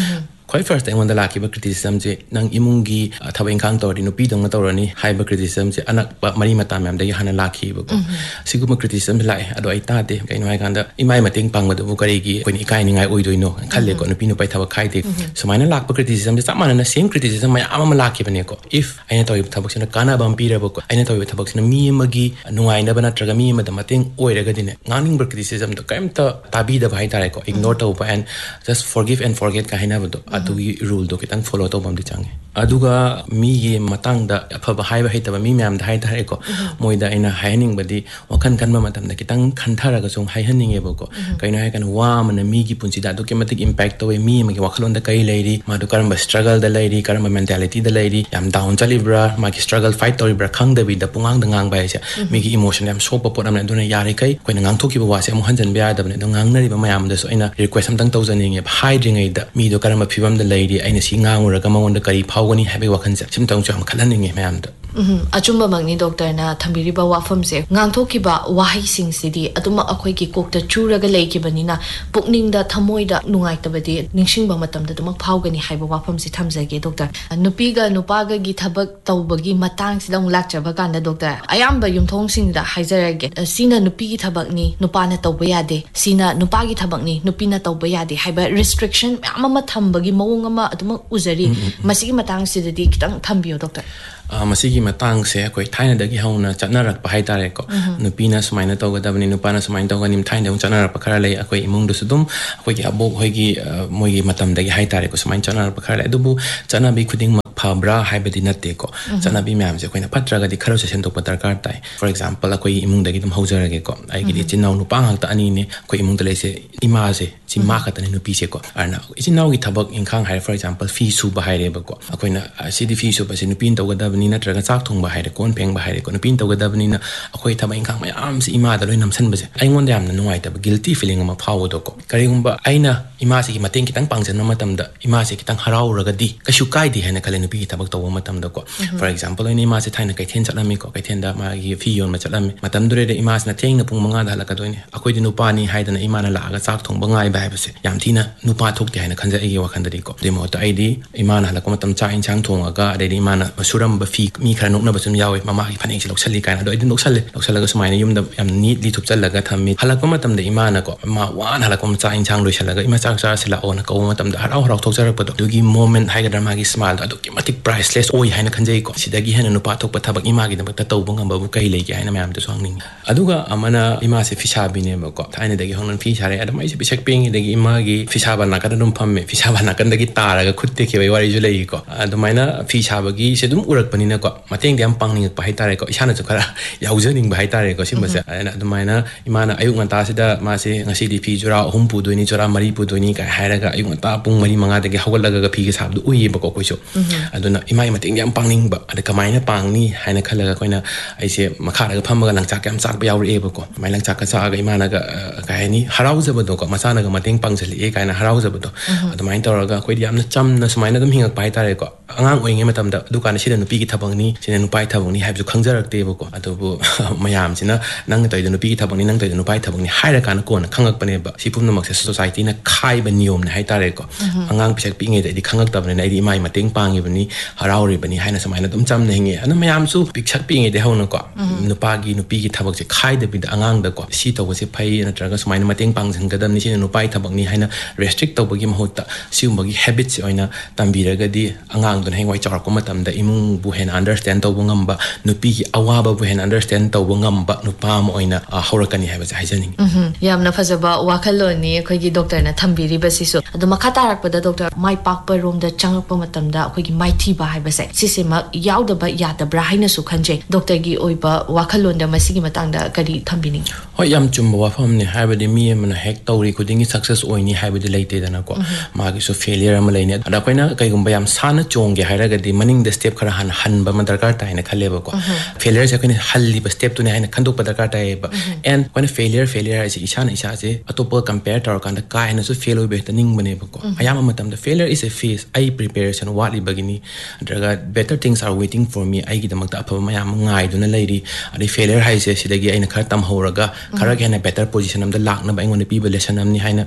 ꯈ꯭ꯋꯥꯏ ꯐꯥꯔꯁꯇ ꯑꯩꯉꯣꯟꯗ ꯂꯥꯛꯈꯤꯕ ꯀ꯭ꯔꯤꯇꯤꯁꯤꯖꯝꯁꯦ ꯅꯪ ꯏꯃꯨꯡꯒꯤ ꯊꯕꯛ ꯏꯪꯈꯥꯡ ꯇꯧꯔꯗꯤ ꯅꯨꯄꯤꯗꯧꯅ ꯇꯧꯔꯅꯤ ꯍꯥꯏꯕ ꯀ꯭ꯔꯤꯇꯤꯁꯤꯖꯝꯁꯦ ꯑꯅꯛꯄ ꯃꯔꯤ ꯃꯇꯥ ꯃꯌꯥꯝꯗꯒꯤ ꯍꯥꯟꯅ ꯂꯥꯛꯈꯤꯕꯀꯣ ꯁꯤꯒꯨꯝꯕ ꯀ꯭ꯔꯤꯇꯤꯁꯤꯖꯝ ꯂꯥꯛꯑꯦ ꯑꯗꯣ ꯑꯩ ꯇꯥꯗꯦ ꯀꯩꯅꯣ ꯍꯥꯏꯀꯥꯟꯗ ꯏꯃꯥꯏ ꯃꯇꯦꯡ ꯄꯥꯡꯕꯗꯨꯕꯨ ꯀꯔꯤꯒꯤ ꯑꯩꯈꯣꯏꯅ ꯏꯀꯥꯏꯅꯤꯡꯉꯥꯏ ꯑꯣꯏꯗꯣꯏꯅꯣ ꯈꯜꯂꯦꯀꯣ ꯅꯨꯄꯤ ꯅꯨꯄꯥ ꯊꯕꯛ ꯈꯥꯏꯗꯦ ꯁꯨꯃꯥꯏꯅ ꯂꯥꯛꯄ ꯀ꯭ꯔꯤꯇꯤꯁꯤꯖꯝꯁꯦ ꯆꯞ ꯃꯥꯟꯅꯅ ꯁꯦꯝ ꯀ꯭ꯔꯤꯇꯤꯁꯤꯖꯝ ꯃꯌꯥꯝ ꯑꯃ ꯂꯥꯛꯈꯤꯕꯅꯦꯀꯣ ꯏꯐ ꯑꯩꯅ ꯇꯧꯔꯤꯕ ꯊꯕꯛꯁꯤꯅ ꯀꯥꯟꯅꯕ ꯑꯃ ꯄꯤꯔꯕꯀꯣ ꯑꯩꯅ ꯇꯧꯔꯤꯕ ꯊꯕꯛꯁꯤꯅ ꯃꯤ ꯑꯃꯒꯤ ꯅꯨꯡꯉꯥꯏꯅꯕ ꯅꯠꯇ꯭ꯔꯒ ꯃꯤ ꯑꯃꯗ ꯃꯇꯦꯡ ꯑꯣꯏꯔꯒꯗꯤꯅꯦ ꯉꯥꯡꯅꯤꯡꯕ ꯀ꯭ꯔꯤꯇꯤꯁꯤꯖꯝꯗꯣ ꯀꯔꯤꯝꯇ ꯇꯥꯕꯤꯗꯕ ꯍꯥꯏꯇꯥꯔꯦꯀꯣ ꯏꯒꯅꯣꯔ ꯇꯧꯕ ꯑꯦꯟ ꯖꯁ ꯐꯣꯔꯒꯤꯞ ꯑꯦꯟ ꯐꯣꯔꯒꯦꯠ ꯀ ꯍꯥꯏꯅꯕꯗꯣ ꯑꯗꯨꯒꯤ ꯔꯨꯜꯗꯣ ꯈꯤꯇꯪ ꯐꯣꯂꯣ ꯇꯧꯕ ꯑꯃꯗꯤ ꯆꯪꯉꯦ ꯑꯗꯨꯒ ꯃꯤꯒꯤ ꯃꯇꯥꯡꯗ ꯑꯐꯕ ꯍꯥꯏꯕ ꯍꯩꯇꯕ ꯃꯤ ꯃꯌꯥꯝꯗ ꯍꯥꯏꯇꯥꯔꯦꯀꯣ ꯃꯣꯏꯗ ꯑꯩꯅ ꯍꯥꯏꯍꯟꯅꯤꯡꯕꯗꯤ ꯋꯥꯈꯜ ꯈꯟꯕ ꯃꯇꯝꯗ ꯈꯤꯇꯪ ꯈꯟꯊꯔꯒ ꯁꯨꯝ ꯍꯥꯏꯍꯟꯅꯤꯡꯉꯦꯕꯀꯣ ꯀꯩꯅꯣ ꯍꯥꯏꯔꯀꯥꯟꯗ ꯋꯥ ꯑꯃꯅ ꯃꯤꯒꯤ ꯄꯨꯟꯁꯤꯗ ꯑꯗꯨꯛꯀꯤ ꯃꯇꯤꯛ ꯏꯝꯄꯦꯛ ꯇꯧꯋꯦ ꯃꯤ ꯑꯃꯒꯤ ꯋꯥꯈꯜꯂꯣꯟꯗ ꯀꯔꯤ ꯂꯩꯔꯤ ꯃꯥꯗꯨ ꯀꯔꯝꯕ ꯁ꯭ꯇ꯭ꯔꯒꯜꯗ ꯂꯩꯔꯤ ꯀꯔꯝꯕ ꯃꯦꯟꯇꯦꯂꯤꯇꯤꯗ ꯂꯩꯔꯤ ꯌꯥꯝ ꯗꯥꯎꯟ ꯆꯠꯂꯤꯕ꯭ꯔꯥ ꯃꯥꯒꯤ ꯁ꯭ꯇ꯭ꯔꯒꯜ ꯐꯥꯏꯠ ꯇꯧꯔꯤꯕ꯭ꯔꯥ ꯈꯪꯗꯕꯤꯗ ꯄꯨꯡꯉꯥꯡꯗ ꯉꯥꯡꯕ ꯍꯥꯏꯁꯦ ꯃꯤꯒꯤ ꯏꯃꯣꯁꯟ ꯌꯥꯝ ꯁꯣꯛꯄ ꯄꯣꯠ ꯑꯃꯅꯦ ꯑꯗꯨꯅ ꯌꯥꯔꯤꯈꯩ ꯑꯩꯈꯣꯏꯅ ꯉꯥꯡꯊꯣꯛꯈꯤꯕ ꯋꯥꯁꯦ ꯑꯃꯨꯛ ꯍꯟꯖꯤꯟꯕ ꯌꯥꯗꯕꯅꯦ ꯑꯗꯣ ꯉꯥꯡꯅꯔꯤꯕ ꯃꯌꯥꯝꯗꯁꯨ ꯑꯩꯅ ꯔꯤꯀ꯭ꯋꯦꯁ ꯑꯝꯇꯪ ꯇꯧꯖꯅꯤꯡꯉꯦꯕ ꯍꯥꯏꯗ꯭ꯔꯤꯉꯩꯗ ꯃꯤꯗꯣ ꯀꯔꯝꯕ ꯐꯤꯕꯝꯗ ꯂꯩꯔꯤ ꯑꯩꯅ ꯁꯤ ꯉꯥꯡꯉꯨꯔꯒ ꯃꯉꯣꯟꯗ ꯀꯔꯤ ꯐꯥꯎꯒꯅꯤ ꯍꯥꯏꯕꯒꯤ ꯋꯥꯈꯜꯁꯦ ꯁꯤꯝꯇꯪꯁꯨ ꯌꯥꯝ ꯈꯜꯍꯟꯅꯤꯡꯉꯦ ꯃꯌꯥꯝꯗ ꯑꯆꯨꯝꯕꯃꯛꯅꯤ ꯗꯣꯛꯇꯔꯅ ꯊꯝꯕꯤꯔꯤꯕ ꯋꯥꯐꯝꯁꯦ ꯉꯥꯡꯊꯣꯛꯈꯤꯕ ꯋꯥꯍꯩꯁꯤꯡꯁꯤꯗꯤ ꯑꯗꯨꯃꯛ ꯑꯩꯈꯣꯏꯒꯤ ꯀꯣꯛꯇ ꯆꯨꯔꯒ ꯂꯩꯈꯤꯕꯅꯤꯅ ꯄꯨꯛꯅꯤꯡꯗ ꯊꯃꯣꯏꯗ ꯅꯨꯡꯉꯥꯏꯇꯕꯗꯤ ꯅꯤꯡꯁꯤꯡꯕ ꯃꯇꯝꯗ ꯑꯗꯨꯃꯛ ꯐꯥꯎꯒꯅꯤ ꯍꯥꯏꯕ ꯋꯥꯐꯝꯁꯤ ꯊꯝꯖꯒꯦ ꯗꯣꯛꯇꯔ ꯅꯨꯄꯤꯒ ꯅꯨꯄꯥꯒꯒꯤ ꯊꯕꯛ ꯇꯧꯕꯒꯤ ꯃꯇꯥꯡꯁꯤꯗ ꯑꯃꯨꯛ ꯂꯥꯛꯆꯕ ꯀꯥꯟꯗ ꯗꯣꯛꯇꯔ ꯑꯌꯥꯝꯕ ꯌꯨꯝꯊꯣꯡꯁꯤꯡꯗ ꯍꯥꯏꯖꯔꯒꯦ ꯁꯤꯅ ꯅꯨꯄꯤꯒꯤ ꯊꯕꯛꯅꯤ ꯅꯨꯄꯥꯅ ꯇꯧꯕ ꯌꯥꯗꯦ ꯁꯤꯅ ꯅꯨꯄꯥꯒꯤ ꯊꯕꯛꯅꯤ ꯅꯨꯄꯤꯅ ꯇꯧꯕ ꯌꯥꯗꯦ ꯍꯥꯏꯕ ꯔꯤꯁꯇ꯭ꯔꯤꯛꯁꯟ ꯃꯌꯥꯝ ꯑꯃ ꯊꯝꯕꯒꯤ ꯃꯑꯣꯡ ꯑꯃ ꯑꯗꯨꯃꯛ ꯎꯖꯔꯤ ꯃꯁꯤꯒꯤ ꯃꯇꯥꯡꯁꯤꯗꯗꯤ ꯈꯤꯇꯪ ꯊꯝꯕꯤꯌꯣ ꯗꯣꯛꯇꯔ ꯃꯁꯤꯒꯤ ꯃꯇꯥꯡꯁꯦ ꯑꯩꯈꯣꯏ ꯊꯥꯏꯅꯗꯒꯤ ꯍꯧꯅ ꯆꯠꯅꯔꯛꯄ ꯍꯥꯏꯇꯥꯔꯦꯀꯣ ꯅꯨꯄꯤꯅ ꯁꯨꯃꯥꯏꯅ ꯇꯧꯒꯗꯕꯅꯤ ꯅꯨꯄꯥꯅ ꯁꯨꯃꯥꯏꯅ ꯇꯧꯒꯅꯤ ꯊꯥꯏꯅꯗ ꯑꯃꯨꯛ ꯆꯠꯅꯔꯛꯄ ꯈꯔ ꯂꯩ ꯑꯩꯈꯣꯏ ꯏꯃꯨꯡꯗꯁꯨ ꯑꯗꯨꯝ ꯑꯩꯈꯣꯏꯒꯤ ꯑꯕꯣꯛ ꯍꯣꯏꯒꯤ ꯃꯣꯏꯒꯤ ꯃꯇꯝꯗꯒꯤ ꯍꯥꯏꯇꯥꯔꯦꯀꯣ ꯁꯨꯃꯥꯏꯅ ꯆꯠꯅꯔꯛꯄ ꯈꯔ ꯂꯩ ꯑꯗꯨꯕꯨ ꯆꯠꯅꯕꯤ ꯈꯨꯗꯤꯡꯃꯛ ꯐꯕ꯭ꯔꯥ ꯍꯥꯏꯕꯗꯤ ꯅꯠꯇꯦꯀꯣ ꯆꯠꯅꯕꯤ ꯃꯌꯥꯝꯁꯦ ꯑꯩꯈꯣꯏꯅ ꯐꯠꯇ꯭ꯔꯒꯗꯤ ꯈꯔꯁꯨ ꯁꯦꯝꯗꯣꯛꯄ ꯗꯔꯀꯥꯔ ꯇꯥꯏ ꯐꯣꯔ ꯑꯦꯛꯖꯥꯝꯄꯜ ꯑꯩꯈꯣꯏꯒꯤ ꯏꯃꯨꯡꯗꯒꯤ ꯑꯗꯨꯝ ꯍꯧꯖꯔꯒꯦꯀꯣ ꯑꯩꯒꯤꯗꯤ ꯏꯆꯤꯟ ꯏꯅꯥꯎ ꯅꯨꯄꯥ ꯉꯥꯛꯇ ꯑꯅꯤꯅꯦ ꯑꯩꯈꯣꯏ ꯏꯃꯨꯡꯗ ꯂꯩꯁꯦ ꯏꯃꯥꯁꯦ ꯁꯤ ꯃꯥ ꯈꯛꯇꯅꯦ ꯅꯨꯄꯤꯁꯦꯀꯣ ꯑꯗꯨꯅ ꯏꯆꯤꯟ ꯏꯅꯥꯎꯒꯤ ꯊꯕꯛ ꯏꯪꯈꯥꯡ ꯍꯥꯏꯔꯦ ꯐꯣꯔ ꯑꯦꯛꯖꯥꯝꯄꯜ ꯐꯤ ꯁꯨꯕ ꯍꯥꯏꯔꯦꯕꯀꯣ ꯑꯩꯈꯣꯏꯅ ꯁꯤꯗꯤ ꯐꯤ ꯁꯨꯕꯁꯦ ꯅꯨꯄꯤꯅ ꯇꯧꯒꯗꯕꯅꯤ ꯅꯠꯇ꯭ꯔꯒ ꯆꯥꯛ ꯊꯣꯡꯕ ꯍꯥꯏꯔꯦ ꯀꯣꯟ ꯐꯦꯡꯕ ꯍꯥꯏꯔꯦꯀꯣ ꯅꯨꯄꯤꯅ ꯇꯧꯒꯗꯕꯅꯤꯅ ꯑꯩꯈꯣꯏ ꯊꯕꯛ ꯏꯪꯈꯥꯡ ꯃꯌꯥꯝꯁꯤ ꯏꯃꯥꯗ ꯂꯣꯏ ꯅꯝꯁꯤꯟꯕꯁꯦ ꯑꯩꯉꯣꯟꯗ ꯌꯥꯝꯅ ꯅꯨꯡꯉꯥꯏꯇꯕ ꯒꯤꯜꯇꯤ ꯐꯤꯂꯤꯡ ꯑꯃ ꯐꯥꯎꯕꯗꯣꯀꯣ ꯀꯔꯤꯒꯨꯝꯕ ꯑꯩꯅ ꯏꯃꯥꯁꯤꯒꯤ ꯃꯇꯦꯡ ꯈꯤꯇꯪ ꯄꯥꯡꯖꯟꯕ ꯃꯇꯝꯗ ꯏꯃꯥꯁꯦ ꯈꯤꯇꯪ ꯍꯔꯥꯎꯔꯒꯗꯤ ꯀꯩꯁꯨ ꯀꯥꯏꯗꯦ ꯍꯥꯏꯅ ꯈꯜꯂꯦ ꯅꯨꯄꯤꯒꯤ ꯊꯕꯛ ꯇꯧꯕ ꯃꯇꯝꯗꯀꯣ ꯐꯣꯔ ꯑꯦꯛꯖꯥꯝꯄꯜ ꯑꯣꯏꯅ ꯏꯃꯥꯁꯦ ꯊꯥꯏꯅ ꯀꯩꯊꯦꯜ ꯆꯠꯂꯝꯃꯤꯀꯣ ꯀꯩꯊꯦꯜꯗ ꯃꯥꯒꯤ ꯐꯤ ꯌꯣꯟꯕ ꯆꯠꯂꯝꯃꯤ ꯃꯇꯝꯗꯨꯗꯩꯗ ꯏꯃꯥꯁꯤꯅ ꯊꯦꯡꯅ ꯄꯨꯡ 5ꯗ ꯍꯜꯂꯛꯀꯗꯣꯏꯅꯤ ꯑꯩꯈꯣꯏꯗꯤ ꯅꯨꯄꯥꯅꯤ ꯍꯥꯏꯗꯅ ꯏꯃꯥꯅ ꯂꯥꯛꯑꯒ ꯆꯥꯛ ꯊꯣꯡꯕ ꯉꯥꯏꯕ ꯍꯥꯏꯕꯁꯦ ꯌꯥꯝ ꯊꯤꯅ ꯅꯨꯄꯥ ꯊꯣꯛꯇꯦ ꯍꯥꯏꯅ ꯈꯟꯖꯩ ꯑꯩꯒꯤ ꯋꯥꯈꯟꯗꯗꯤꯀꯣ ꯑꯗꯨꯏ ꯃꯍꯨꯠꯇ ꯑꯩꯗꯤ ꯏꯃꯥꯅ ꯍꯜꯂꯛꯄ ꯃꯇꯝ ꯆꯥꯛ ꯏꯟꯁꯥꯡ ꯊꯣꯡꯉꯒ ꯑꯗꯩꯗꯤ ꯏꯃꯥꯅ ꯁꯨꯔꯝꯕ ꯐꯤ ꯃꯤ ꯈꯔ ꯅꯣꯛꯅꯕꯁꯨ ꯌꯥꯎꯋꯤ ꯃꯃꯥꯒꯤ ꯐꯅꯦꯛꯁꯦ ꯂꯧꯁꯜꯂꯤ ꯀꯥꯏꯅ ꯑꯗꯣ ꯑꯩꯗꯤ ꯂꯧꯁꯜꯂꯒ ꯁꯨꯃꯥꯏꯅ ꯌꯨꯝꯗ ꯌꯥꯝ ꯅꯤꯠꯂꯤ ꯊꯨꯞꯆꯜꯂꯒ ꯊꯝꯃꯤ ꯍꯜꯂꯛꯄ ꯃꯇꯝꯗ ꯏꯃꯥꯅꯀꯣ ꯃꯥ ꯋꯥꯅ ꯍꯜꯂꯛꯄ ꯆꯥꯛ ꯏꯟꯁꯥꯡ ꯂꯣꯏꯁꯜꯂꯒ ꯏꯃꯥ ꯆꯥꯛ ꯆꯥꯔꯁꯤ ꯂꯥꯛꯑꯣꯅ ꯀꯧꯕ ꯃꯇꯝꯗ ꯍꯔꯥꯎ ꯍꯔꯥꯎ ꯊꯣꯛꯆꯔꯛꯄꯗꯣ ꯑꯗꯨꯒꯤ ꯃꯣꯃꯦꯟ ꯍꯥꯏꯒꯗ꯭ꯔꯥ ꯃꯥꯒꯤ ꯁ꯭ꯃꯥꯏꯜꯗꯣ ꯑꯗꯨꯛꯀꯤ ꯃꯇꯤꯛ ꯄ꯭ꯔꯥꯏꯁꯂꯦꯁ ꯑꯣꯏ ꯍꯥꯏꯅ ꯈꯟꯖꯩꯀꯣ ꯁꯤꯗꯒꯤ ꯍꯦꯟꯅ ꯅꯨꯄꯥ ꯊꯣꯛꯄ ꯊꯕꯛ ꯏꯃꯥꯒꯤꯗꯃꯛꯇ ꯇꯧꯕ ꯉꯝꯕꯕꯨ ꯀꯩ ꯂꯩꯒꯦ ꯍꯥꯏꯅ ꯃꯌꯥꯝꯗꯁꯨ ꯍꯪꯅꯤꯡꯉꯤ ꯑꯗꯨꯒ ꯑꯃꯅ ꯏꯃꯥꯁꯦ ꯐꯤꯁꯥꯕꯤꯅꯦꯕꯀꯣ ꯊꯥꯏꯅꯗꯒꯤ ꯍꯧꯅ ꯐꯤ ꯁꯥꯔꯦ ꯑꯗꯨꯝ ꯑꯩꯁꯦ ꯄꯤꯁꯛ ꯄꯤꯛꯏꯉꯩꯗꯒꯤ ꯏꯃꯥꯒꯤ ꯐꯤꯁꯥꯕ ꯅꯥꯀꯟꯗ ꯑꯗꯨꯝ ꯐꯝꯃꯦ ꯐꯤꯁꯥꯕ ꯅꯥꯀꯟꯗꯒꯤ ꯇꯥꯔꯒ ꯈꯨꯠ ꯇꯦꯛꯈꯤꯕꯒꯤ ꯋꯥꯔꯤꯁꯨ ꯂꯩꯀꯣ ꯑꯗꯨꯃꯥꯏꯅ ꯐꯤ ꯁꯥꯕꯒꯤꯁꯦ ꯑꯗꯨꯝ ꯎꯔꯛꯄꯅꯤꯅꯀꯣ ꯃꯇꯦꯡꯗꯤ ꯌꯥꯝ ꯄꯥꯡꯅꯤꯡꯉꯛꯄ ꯍꯥꯏꯇꯥꯔꯦꯀꯣ ꯏꯁꯥꯅꯁꯨ ꯈꯔ ꯌꯥꯎꯖꯅꯤꯡꯕ ꯍꯥꯏꯇꯥꯔꯦꯀꯣ ꯁꯤꯒꯨꯝꯕꯁꯦ ꯑꯗꯨꯃꯥꯏꯅ ꯏꯃꯥꯅ ꯑꯌꯨꯛ ꯉꯟꯇꯥꯁꯤda ꯃꯥꯁꯦ ꯉꯁꯤꯗꯤ ꯐꯤ ꯖꯨꯔꯥ 3 ꯄꯨꯗꯣꯏꯅꯤ ꯖꯨꯔꯥ 4 ꯄꯨꯗꯣꯏꯅꯤ ꯀꯥꯏ ꯍꯥꯏꯔꯒ ꯑꯌꯨꯛ ꯉꯟꯇꯥ ꯄꯨꯡ 4-5ꯗꯒꯤ ꯍꯧꯒꯠꯂꯒ ꯐꯤꯒ ꯁꯥꯕꯗꯨ ꯎꯏꯌꯦꯕꯀꯣ ꯑꯩꯈꯣꯏꯁꯨ ꯑꯗꯨꯅ ꯏꯃꯥꯒꯤ ꯃꯇꯦꯡꯗꯤ ꯌꯥꯝ ꯄꯥꯡꯅꯤꯡꯕ ꯑꯗ ꯀꯃꯥꯏꯅ ꯄꯥꯡꯅꯤ ꯍꯥꯏꯅ ꯈꯜꯂꯒ ꯑꯩꯈꯣꯏꯅ ꯑꯩꯁꯦ ꯃꯈꯥꯗꯒ ꯐꯝꯃꯒ ꯂꯪꯆꯥꯛ ꯌꯥꯝ ꯆꯥꯛꯄ ꯌꯥꯎꯔꯛꯑꯦꯕꯀꯣ ꯑꯗꯨꯃꯥꯏꯅ ꯂꯪꯆꯥꯛꯀ ꯆꯥꯛꯑꯒ ꯏꯃꯥꯅꯒ ꯀꯩ ꯍꯥꯏꯅꯤ ꯍꯔꯥꯎꯖꯕꯗꯣꯀꯣ ꯃꯆꯥꯅꯒ ꯃꯇꯦꯡ ꯄꯥꯡꯖꯜꯂꯛꯑꯦ ꯀꯥꯏꯅ ꯍꯔꯥꯎꯖꯕꯗꯣ ꯑꯗꯨꯃꯥꯏꯅ ꯇꯧꯔꯒ ꯑꯩꯈꯣꯏꯗꯤ ꯌꯥꯝꯅ ꯆꯝꯅ ꯁꯨꯃꯥꯏꯅ ꯑꯗꯨꯝ ꯍꯤꯡꯉꯛꯄ ꯍꯥꯏꯇꯥꯔꯦꯀꯣ ꯑꯉꯥꯡ ꯑꯣꯏꯔꯤꯉꯩ ꯃꯇꯝꯗ ꯑꯗꯨꯀꯥꯟꯗ ꯁꯤꯅ ꯅꯨꯄꯤꯒꯤ ꯊꯕꯛꯅꯤ ꯁꯤꯅ ꯅꯨꯄꯥꯒꯤ ꯊꯕꯛꯅꯤ ꯍꯥꯏꯕꯁꯨ ꯈꯪꯖꯔꯛꯇꯦꯕꯀꯣ ꯑꯗꯨꯕꯨ ꯃꯌꯥꯝꯁꯤꯅ ꯅꯪꯅ ꯇꯧꯔꯤꯗꯣ ꯅꯨꯄꯤꯒꯤ ꯊꯕꯛꯅꯤ ꯅꯪ ꯇꯧꯔꯤꯗꯣ ꯅꯨꯄꯥꯒꯤ ꯊꯕꯛꯅꯤ ꯍꯥꯏꯔꯀꯥꯟꯗ ꯀꯣꯟꯅ ꯈꯪꯉꯛꯄꯅꯦꯕ ꯁꯤ ꯄꯨꯝꯅꯃꯛꯁꯦ ꯁꯣꯁꯥꯏꯇꯤꯅ ꯈꯥꯏꯕ ꯅꯤꯌꯣꯝꯅꯦ ꯍꯥꯏꯇꯥꯔꯦꯀꯣ ꯑꯉꯥꯡ ꯄꯤꯁꯛ ꯄꯤꯛꯏꯉꯩꯗ ꯑꯩꯗꯤ ꯈꯪꯉꯛꯇꯕꯅꯤꯅ ꯑꯩꯗꯤ ꯏꯃꯥꯒꯤ ꯃꯇꯦꯡ ꯄꯥꯡꯉꯤꯕꯅꯤ ꯍꯔꯥꯎꯔꯤꯕꯅꯤ ꯍꯥꯏꯅ ꯁꯨꯃꯥꯏꯅ ꯑꯗꯨꯝ ꯆꯝꯅ ꯍꯤꯡꯉꯦ ꯑꯗꯨ ꯃꯌꯥꯝꯁꯨ ꯄꯤꯛꯁꯛ ꯄꯤꯛꯏꯉꯩꯗꯩ ꯍꯧꯅꯀꯣ ꯅꯨꯄꯥꯒꯤ ꯅꯨꯄꯤꯒꯤ ꯊꯕꯛꯁꯦ ꯈꯥꯏꯗꯕꯤꯗ ꯑꯉꯥꯡꯗꯀꯣ ꯁꯤ ꯇꯧꯕꯁꯦ ꯐꯩ ꯅꯠꯇ꯭ꯔꯒ ꯁꯨꯃꯥꯏꯅ ꯃꯇꯦꯡ ꯄꯥꯡꯁꯤꯟꯒꯗꯕꯅꯤ ꯁꯤꯅ ꯅꯨꯄꯥꯒꯤ ꯊꯕꯛꯅꯤ ꯍꯥꯏꯅ ꯔꯦꯁꯇ꯭ꯔꯤꯛ ꯇꯧꯕꯒꯤ ꯃꯍꯨꯠꯇ ꯁꯤꯒꯨꯝꯕꯒꯤ ꯍꯦꯕꯤꯠꯁꯦ ꯑꯣꯏꯅ ꯇꯝꯕꯤꯔꯒꯗꯤ ꯑꯉꯥꯡꯗꯨꯅ ꯍꯌꯦꯡꯋꯥꯏ ꯆꯥꯎꯔꯛꯄ ꯃꯇꯝꯗ ꯏꯃꯨꯡꯕꯨ ꯍꯦꯟꯅ ꯑꯟꯗꯔꯁꯇꯦꯟ ꯇꯧꯕ ꯉꯝꯕ ꯅꯨꯄꯤꯒꯤ ꯑꯋꯥꯕꯕꯨ ꯍꯦꯟꯅ ꯑꯟꯗꯔꯁꯇꯦꯟ ꯇꯧꯕ ꯉꯝꯕ ꯅꯨꯄꯥ ꯑꯃ ꯑꯣꯏꯅ ꯍꯧꯔꯛꯀꯅꯤ ꯍꯥꯏꯕꯁꯦ ꯍꯥꯏꯖꯅꯤꯡꯉꯤ ꯌꯥꯝꯅ ꯐꯖꯕ ꯋꯥꯈꯜꯂꯣꯟꯅꯤ ꯑꯩꯈꯣꯏꯒꯤ ꯗꯣꯛꯇꯔꯅ ꯊꯝꯕꯤꯔꯤꯕꯁꯤꯁꯨ ꯑꯗꯣ ꯃꯈꯥ ꯇꯥꯔꯛꯄꯗ ꯗꯣꯛꯇꯔ ꯃꯥꯏ ꯄꯥꯛꯄ ꯔꯣꯝꯗ ꯆꯪꯉꯛꯄ ꯃꯇꯝꯗ ꯑꯩꯈꯣꯏꯒꯤ ꯃꯥꯏꯊꯤꯕ ꯍꯥꯏꯕꯁꯦ ꯁꯤꯁꯤꯃꯛ ꯌꯥꯎꯗꯕ ꯌꯥꯗꯕ꯭ꯔꯥ ꯍꯥꯏꯅꯁꯨ ꯈꯟꯖꯩ ꯗꯣꯛꯇꯔꯒꯤ ꯑꯣꯏꯕ ꯋꯥꯈꯜꯂꯣꯟꯗ ꯃꯁꯤꯒꯤ ꯃꯇꯥꯡꯗ ꯀꯔꯤ ꯊꯝꯕꯤꯅꯤꯡꯉꯤ ꯍꯣꯏ ꯌꯥꯝ ꯆꯨꯝꯕ ꯋꯥꯐꯝꯅꯦ ꯍꯥꯏꯕꯗꯤ ꯃꯤ ꯑꯃꯅ ꯍꯦꯛ ꯇꯧꯔꯤ ꯈꯨꯗꯤꯡꯒꯤ ꯁꯛꯁꯦꯁ ꯑꯣꯏꯅꯤ ꯍꯥꯏꯕꯗꯤ ꯂꯩꯇꯦꯗꯅꯀꯣ ꯃꯥꯒꯤꯁꯨ ꯐꯦꯂꯤꯌꯔ ꯑꯃ ꯂꯩꯅꯤ ꯑꯗ ꯑꯩꯈꯣꯏꯅ ꯀꯩꯒꯨꯝꯕ ꯌꯥꯝ ꯁꯥꯟꯅ ꯆꯣꯡꯒꯦ ꯍꯥꯏꯔꯒꯗꯤ ꯃꯅꯤꯡꯗ ꯁ꯭ꯇꯦꯞ ꯈꯔ ꯍꯥꯟꯅ ꯍꯟꯕ ꯑꯃ ꯗꯔꯀꯥꯔ ꯇꯥꯏꯅ ꯈꯜꯂꯦꯕꯀꯣ ꯐꯦꯂꯤꯌꯔꯁꯦ ꯑꯩꯈꯣꯏꯅ ꯍꯜꯂꯤꯕ ꯁ꯭ꯇꯦꯞꯇꯨꯅꯦ ꯍꯥꯏꯅ ꯈꯟꯗꯣꯛꯄ ꯗꯔꯀꯥꯔ ꯇꯥꯏꯌꯦꯕ ꯑꯦꯟ ꯑꯩꯈꯣꯏꯅ ꯐꯦꯂꯤꯌꯔ ꯍꯥꯏꯁꯦ ꯏꯁꯥꯅ ꯏꯁꯥꯁꯦ ꯑꯇꯣꯞꯄ ꯀꯝꯄꯦꯌꯔ ꯇꯧꯔꯀꯥꯟꯗ ꯀꯥ ꯍꯦꯟꯅꯁꯨ ꯐꯦꯜ ꯑꯣꯏꯕ ꯍꯦꯛꯇ ꯅꯤꯡꯕꯅꯦꯕꯀꯣ ꯑꯌꯥꯝꯕ ꯃꯇꯝꯗ ꯐꯦꯂꯤꯌꯔ ꯏꯁ ꯑꯦ ꯐꯦꯁ ꯑꯩ ꯄ꯭ꯔꯤꯄꯦꯔꯦꯁꯟ ꯋꯥꯠꯂꯤꯕꯒꯤꯅꯤ ꯅꯠꯇ꯭ꯔꯒ better things R waiting for ꯃꯤ ꯑꯩꯒꯤꯗꯃꯛꯇ ꯑꯐꯕ ꯃꯌꯥꯝ ꯑꯃ ꯉꯥꯏꯗꯨꯅ ꯂꯩꯔꯤ ꯑꯗꯩ ꯐꯦꯂꯤꯌꯔ ꯍꯥꯏꯁꯦ ꯁꯤꯗꯒꯤ ꯑꯩꯅ ꯈꯔ ꯇꯝꯍꯧꯔꯒ ꯈꯔ ꯍꯦꯟꯅ ꯕꯦꯇꯔ ꯄꯣꯖꯤꯁꯟ ꯑꯃꯗ ꯂꯥꯛꯅꯕ ꯑꯩꯉꯣꯟꯗ ꯄꯤꯕ ꯂꯦꯁꯟ ꯑꯃꯅꯤ ꯍꯥꯏꯅ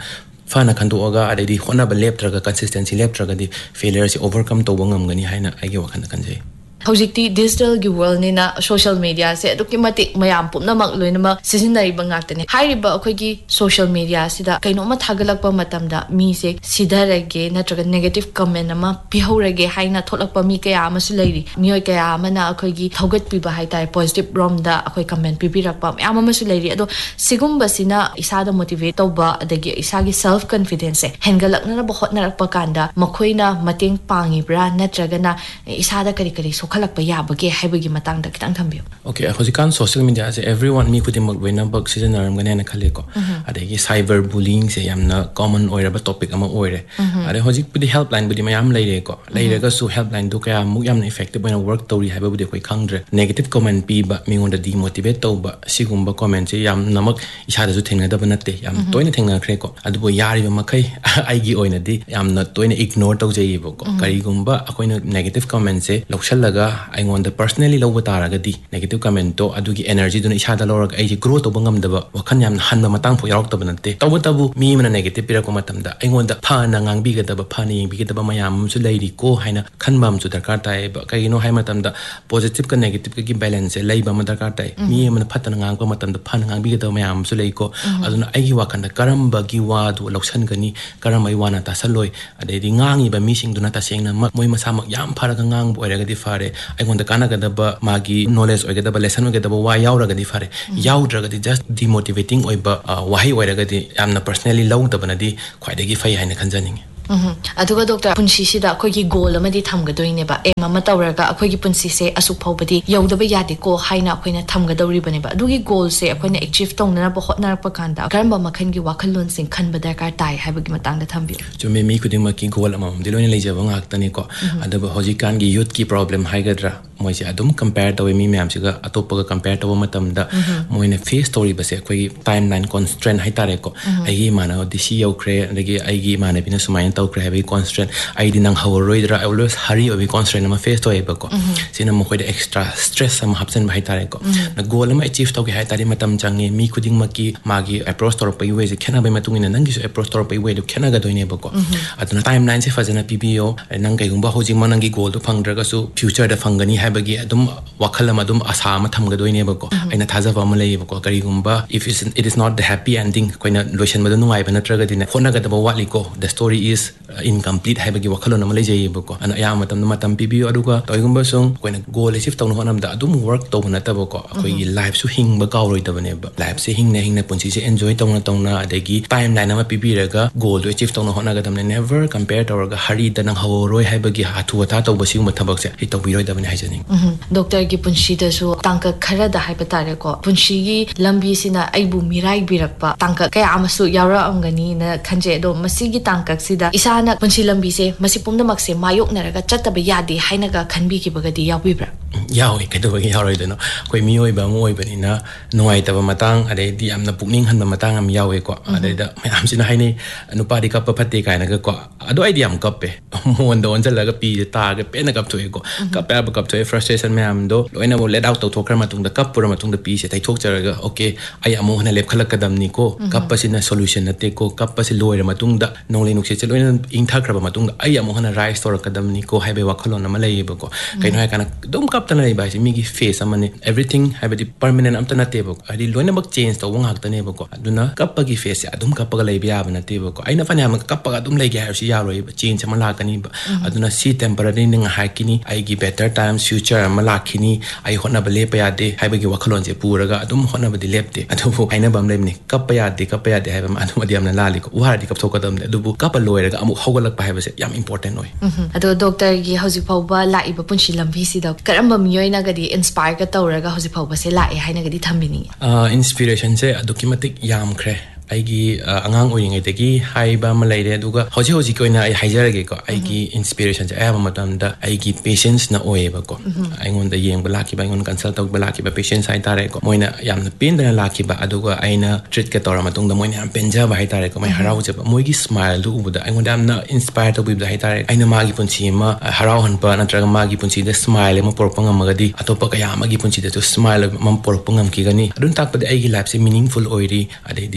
fana khandoga adedi honaba leptraga consistency leptraga di failure se overcome to bangam gani haina agi wakhana kanjai Hojikti digital gi world ni na social media se aduki mati mayam pumna mak loinama seasonary bangaktani hairiba akhoi social media sida kaino ma thagalakpa matamda mi se sidarage natraga negative comment ama pihorage haina tholakpa mi kaya amasu leiri mioi kaya amana akhoi gi thogat piba haitai positive rom da akhoi comment pibirakpa yam amasu leiri ado sigumba sina isada motivate tawba adagi isagi self confidence hengalakna na hotnarakpa kanda makhoina mateng pangibra natraga na isada kari kari khalakpa yabage haibagi matang da kitang thambiyo okay hojikan social media se everyone mi kutimok wena bug season aram gane na khale ko adegi cyber bullying se yamna common oiraba topic ama oire ade hojik pudi helpline budi mayam leire ko leire ga su helpline du kaya mu yamna effective wena work tori haiba budi koi khangdre negative comment pi ba mi ngonda demotivate to ba sigumba comment se yam namak isada su thengna da banatte yam toina thengna khre ko adu yari ba makai aigi oina di yamna toina ignore to jei bo ko kari gumba akoina negative comment se lokshallaga I want the personally low taragadi negative comment to adugi energy dun ishada lorag ai growth to bangam daba wakhan yam hanba matang pho yarok tabnate tabu mi mana negative pira ko matamda I want the phana ngang bi ga daba phani bi ga daba mayam su leiri ko haina khanbam su darkar tai ba kai no hai matamda positive ka negative ka gi balance lei ba ma darkar tai mi mana phatana ngang ko matamda phana ngang bi ga daba mayam su lei ko aduna ai gi wakan da karamba gi wa du loksan gani karamai wana ta saloi ade di ngangi ba mi sing duna ta sengna moi masamak yam phara ka ngang bo era ga di fare I want the kanagadaba magi knowledge oigadaba lesson oigadaba wa yauragadi fare yaudragadi just demotivating oiba wahi oiragadi amna personally low dabanadi khwaidagi fai haina khanjaningi aduga doctor punsi sida akhoi goal amadi thamgadoine ba aim ama tawraga akhoi punsi se asuk phawbadi yaudaba yade ko haina akhoina thamgadori bane ba adugi goal se akhoina achieve tongna ba hotnar pa kanda karamba makhan gi wakhalon sing khanba darkar tai haibagi matang da thambi chume mi kudima ki goal ama diloine leijaba ngaktani ko adaba hojikan gi youth ki problem haigadra moise adum compare tawe mi myam siga atopaga compare tawa matamda moine face story base akhoi timeline constraint haitare ko aigi mana disi yaukre adagi aigi mana bina sumain tau kre heavy constraint I dinang hawroidra I always hurry obi constraint ma face to eba ko sina mo khoida extra stress am hapsen ba hitare ko na goal ma achieve to ge haitari matam change mi khuding maki magi approach tor pa iwe je khena ba matungina nangi so approach tor pa iwe do khena ga doine ba ko aduna timeline se fazana PBO nang kai gumba hoji manangi goal to phangdra ga su future da phangani haibagi adum wakhalam adum asa ma tham ga doine ba ko aina thaja ba ma lei ba ko kari gumba if it is not the happy ending koina lotion ma nu ngai ba natra ga dina khona ga da ba wali ko the story is incomplete haibagi wakhalon ma lejei bako ana ya matam PBO aduga toigumba song koina goal achieve tawno honam da adum work to na ta bako akoi life su hing ba kauroi ta bane ba life se hing na punchi se enjoy tawna adagi timeline ma PB raga goal to achieve tawno hona ga tamne never compare to ga hari da nang hawroi haibagi hatu ta to basi ma thabak se hi to biroi da bane haijani doctor gi punchi da su tangka khara da haiba tare ko punchi gi lambi sina aibu mirai birakpa tangka kaya amasu yawra amgani na khanje do masigi tangka sida isana punchi lambi se masipumna makse mayok naraga chattaba yade hainaga khanbi ki bagadi yawibra yawi kedo gi yawroi deno koi mioi ba moi bani na noi taba matang ade di amna pukning hanba matang am yawe ko ade da am sina haini nupa di kap phatte kaina ga ko ado idea am kappe mon do onjala ga pi ta ga pe na kap thoi ko kap ba kap thoi frustration me am do loina mo let out to thokra matung da kap pura matung da pi se tai thok charaga okay ai amo hana lep khalak kadam ni ko kap pasina solution nate ko kap pasi loira matung da nongli nukse che loina ing thakraba matung da ai amo hana rise tor kadam ni ko haibe wakhalon na malai ba ko kaino ha kana dum kap tan lai ba si mi gi face amane everything habedi permanent am tan te ba adi loina bak change to wang hak tan ba ko aduna kap gi face adum kap ga lai bia ba na te ba ko aina fanya am kap ga dum lai ga ha si ya roi ba change ma la kani ba aduna si temporary ning ha kini ai gi better times future ma la kini ai hona ba le pa ya de haibe gi wakhalon je puraga adum hona ba di lepte adu aina bam lai ni kap ya de haiba ma adu adi am na la li ko wa di kap thok kadam de du kap loira ga amu hogalak pa haiba se yam important oi ado doctor gi hoji phawba la iba punchi lambi si da karamba miyoi na ga di inspire ka tawraga hoji phawba se la e haina ga di thambini inspiration se adukimatik yam khre aigi angang oing etegi haiba ma leire aduga hoji ko ina ai haijarage ko aigi inspiration ja aya matam da aigi patience na oeba ko aingon da yeng bala ki ba aingon consult tok bala ki ba patience ai tare ko moina yam na pin da la ki ba aduga aina treat ka tora matung da moina am penja ba hai tare ko mai harau je ba moigi smile du bu da aingon da am na inspire to bi da hai tare aina magi punchi ma harau han pa na traga magi punchi da smile ma porpang amagadi atopa ka ya magi punchi da to smile ma porpang am ki gani adun tak pa da aigi life se meaningful oiri ade di ai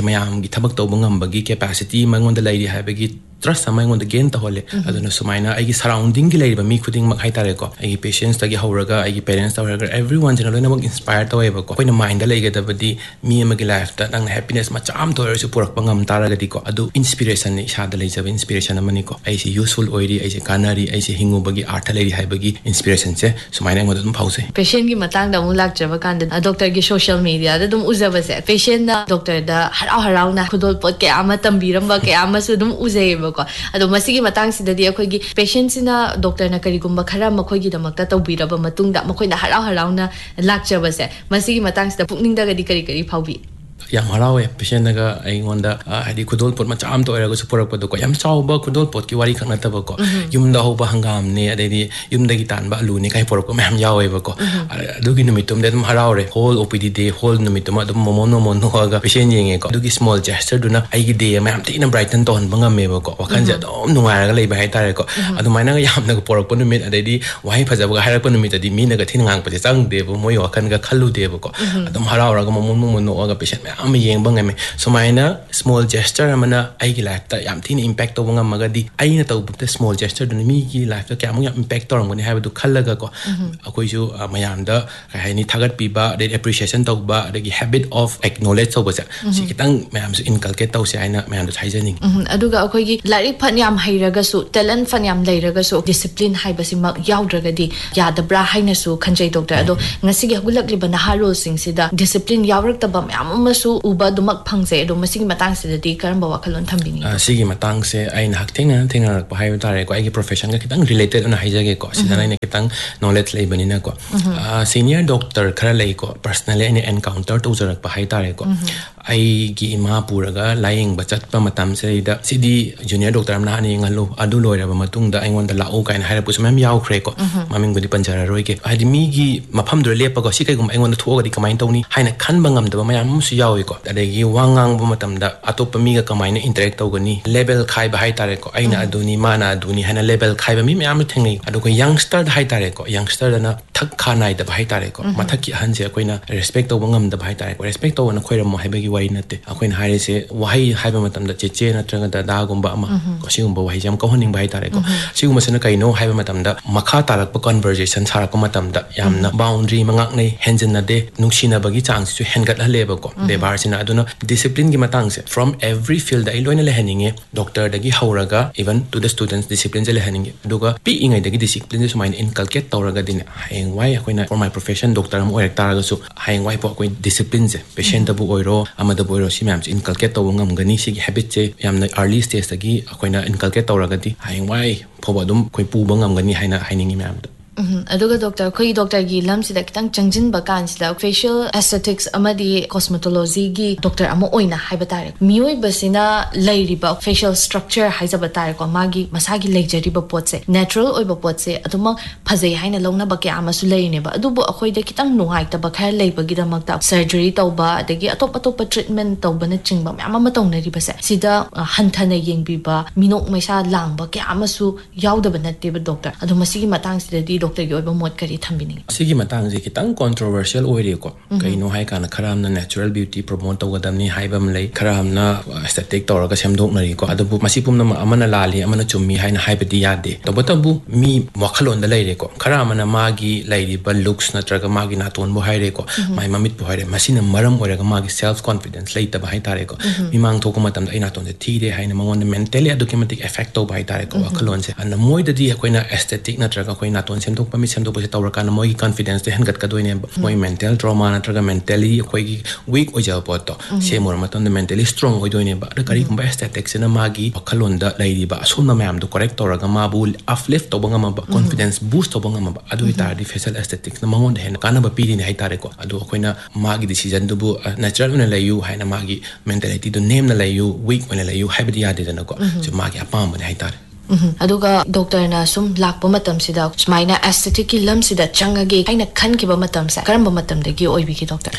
mayam gi thabak tawba ngambagi capacity mangonda lairi habagi trust mangonda gain tahole aduna sumaina ai gi surrounding gi lairi ba mi khuding mak haitare ko ai patients tagi horaga ai parents tawraga everyone generally nak inspire taweba ko koina mind la ga dabadi mi amagi life ta nang happiness ma cham thore su purak pangam taraga di ko adu inspiration ni sha da lai jab inspiration amani ko ai si useful oiri ai si kanari ai si hingu bagi art lairi haibagi inspiration se sumaina ngod dum phause patient gi matang da mu lak jaba kan da doctor gi social media da dum uzaba se patient na doctor da harau na khudol pot ke ama tambiram ba ke ama su dum uzei ba ko ado masigi matang sida di akhoi gi patients na doctor na kari gumba khara makhoi gi damakta tawbira ba matung da makhoi na harau na lakcha ba se masigi matang sida pukning da gi kari phaubi yam harawe patient naga ai ngonda hadi khudol pot ma cham to era go support ko do ko yam chawba khudol pot ki wari khangna tab ko yum da hoba hangam ne adedi yum da gi tan ba lu ne kai por ko mam yawe ba ko adu gi numitum de dum harawre whole opd day whole numitum dum momono mono ga patient yenge ko adu gi small gesture duna ai gi day mam ti na brighten ton banga me ba ko wakan ja dom nungai ga lei ba hai tare ko adu mai na yam na por ko numit adedi wai phaja ba harak ko numit adi mi na ga thin ngang pa chang de bo moi wakan ga khalu de ba ko adum harawra ga momono ga patient am yeng bang me so maina small gesture amana ai gi life ta yam thin impact to banga magadi ai na to bu small gesture dun mi gi life ta kya mo impact to ngoni ha du khallaga ko akoi ju mayam da kai ni thagat pi ba de appreciation to ba de gi habit of acknowledge to ba si kitang mayam su inculcate to se aina mayam da thaijaning aduga akoi gi larik phan yam hairaga su talent phan yam leiraga su discipline hai ba si mak yaudraga di ya da bra haina su khanjai doctor ado ngasi gi hagulak li ba na haro sing sida discipline yaurak ta ba mayam ma su uba dumak phangse do masigi matang se di karamba wakhalon thambini sigi matang se aina hak thengna rak pa hayu tare ko ai profession ga kitang related na haijage ko sidana ne kitang knowledge lei banina ko senior doctor khara lei ko personally any encounter to jarak pa hai tare ko ai gi ima puraga lying bachat pa matam se da sidi junior doctor amna ani ngalu adu loira ba matung da aingon da lau kain haira pus mem yaw khre ko maming gudi panjara roi ke adi mi gi mafam dur lepa ko si kai gum aingon da thuga di kamain tawni haina khan bangam da mayam su yawi ko adegi wangang bu matam da atop mi ga kamaina interact tawgani level khai ba hai tare ko aina aduni mana aduni hana level khai ba mi mayam thengai adu ko youngster da hai tare ko youngster da na thak khanai da ba hai tare ko mathak ki han je koina respect to bangam da ba hai tare ko respect to na khoiram mo hai ba gi wai nate akoin haire se wahai hai ba matam da cheche na tranga da da gumba ama ko sigum ba wahai jam ko honing ba hai tare ko sigum sena kai no hai ba matam da makha tarak pa conversation sara ko matam da yamna boundary mangak nei henjin na de nungsina bagi chang su hengat hale ba ko de bar sina aduna discipline gi matang se from every field ai loina le haninge doctor dagi hauraga even to the students discipline je le haninge duga pi ingai dagi discipline je sumain inculcate tawraga din haing wai akoina for my profession doctor am oirak taraga su haing wai po akoi discipline je patient bu oiro amada boiro si ma'am inculcate taw ngam gani si habit che yamna early stage tagi akoina inculcate tawraga di haing wai phoba dum koi pu bangam gani haina hainingi ma'am aduga doctor khoi doctor gi lam sida kitang changjin ba kan sida facial aesthetics amadi cosmetology gi doctor amo oina haiba tare mioi basina lairi ba facial structure haiza ba tare ko magi masagi leijari ba potse natural oi ba potse aduma phajai haina longna ba ke ama su leine ba adubu akhoi da kitang nuhai ta ba kha lei ba gi da makta surgery tawba adagi atop treatment tawba na chingba ama ma tawna ri ba se sida hanthana yengbi ba minok maisa langba ke ama su yauda ba natte ba doctor adu masigi matang sida di doctor gi oiba mod kari thambini sigi matang je kitang controversial oire ko kaino hai kana kharam na natural beauty promote togadam ni haibam lei kharam na aesthetic toraga semdok nari ko adu masipum na amana lali amana chummi haina haibadi yade tobotabu mi wakhalon da leire ko kharam na magi leiri ba looks natraga magi naton bo haire ko mai mamit bo haire masina maram oraga magi self confidence leita ba hai tare ko mi mang thoko matam da ina ton de thire haina mangon mentally adukimatic effect to ba hai tare ko wakhalon se an moi da di koina aesthetic natraga koina ton semdok pa mi semdok se tawra kana moi confidence de hangat ka doine moi mental trauma natraga mentally koi weak oja poto se mor maton de mentally strong oi doine ba da kari kumba aesthetics na magi wakhalon da leiri ba asumna mayam do correct toraga ma bu uplift to banga ma confidence boost to banga ma adu ita di facial aesthetics na mangon de kana ba piri ni hai tare ko adu koina magi decision du bu natural na layu haina magi mentality do name na layu weak na layu haibadi yade na ko so magi apam ne hai tare aduga doctor na sum lakpa matam sida smaina aesthetic ki lam sida changage aina khan ki ba matam sa karamba matam de gi oibi ki doctor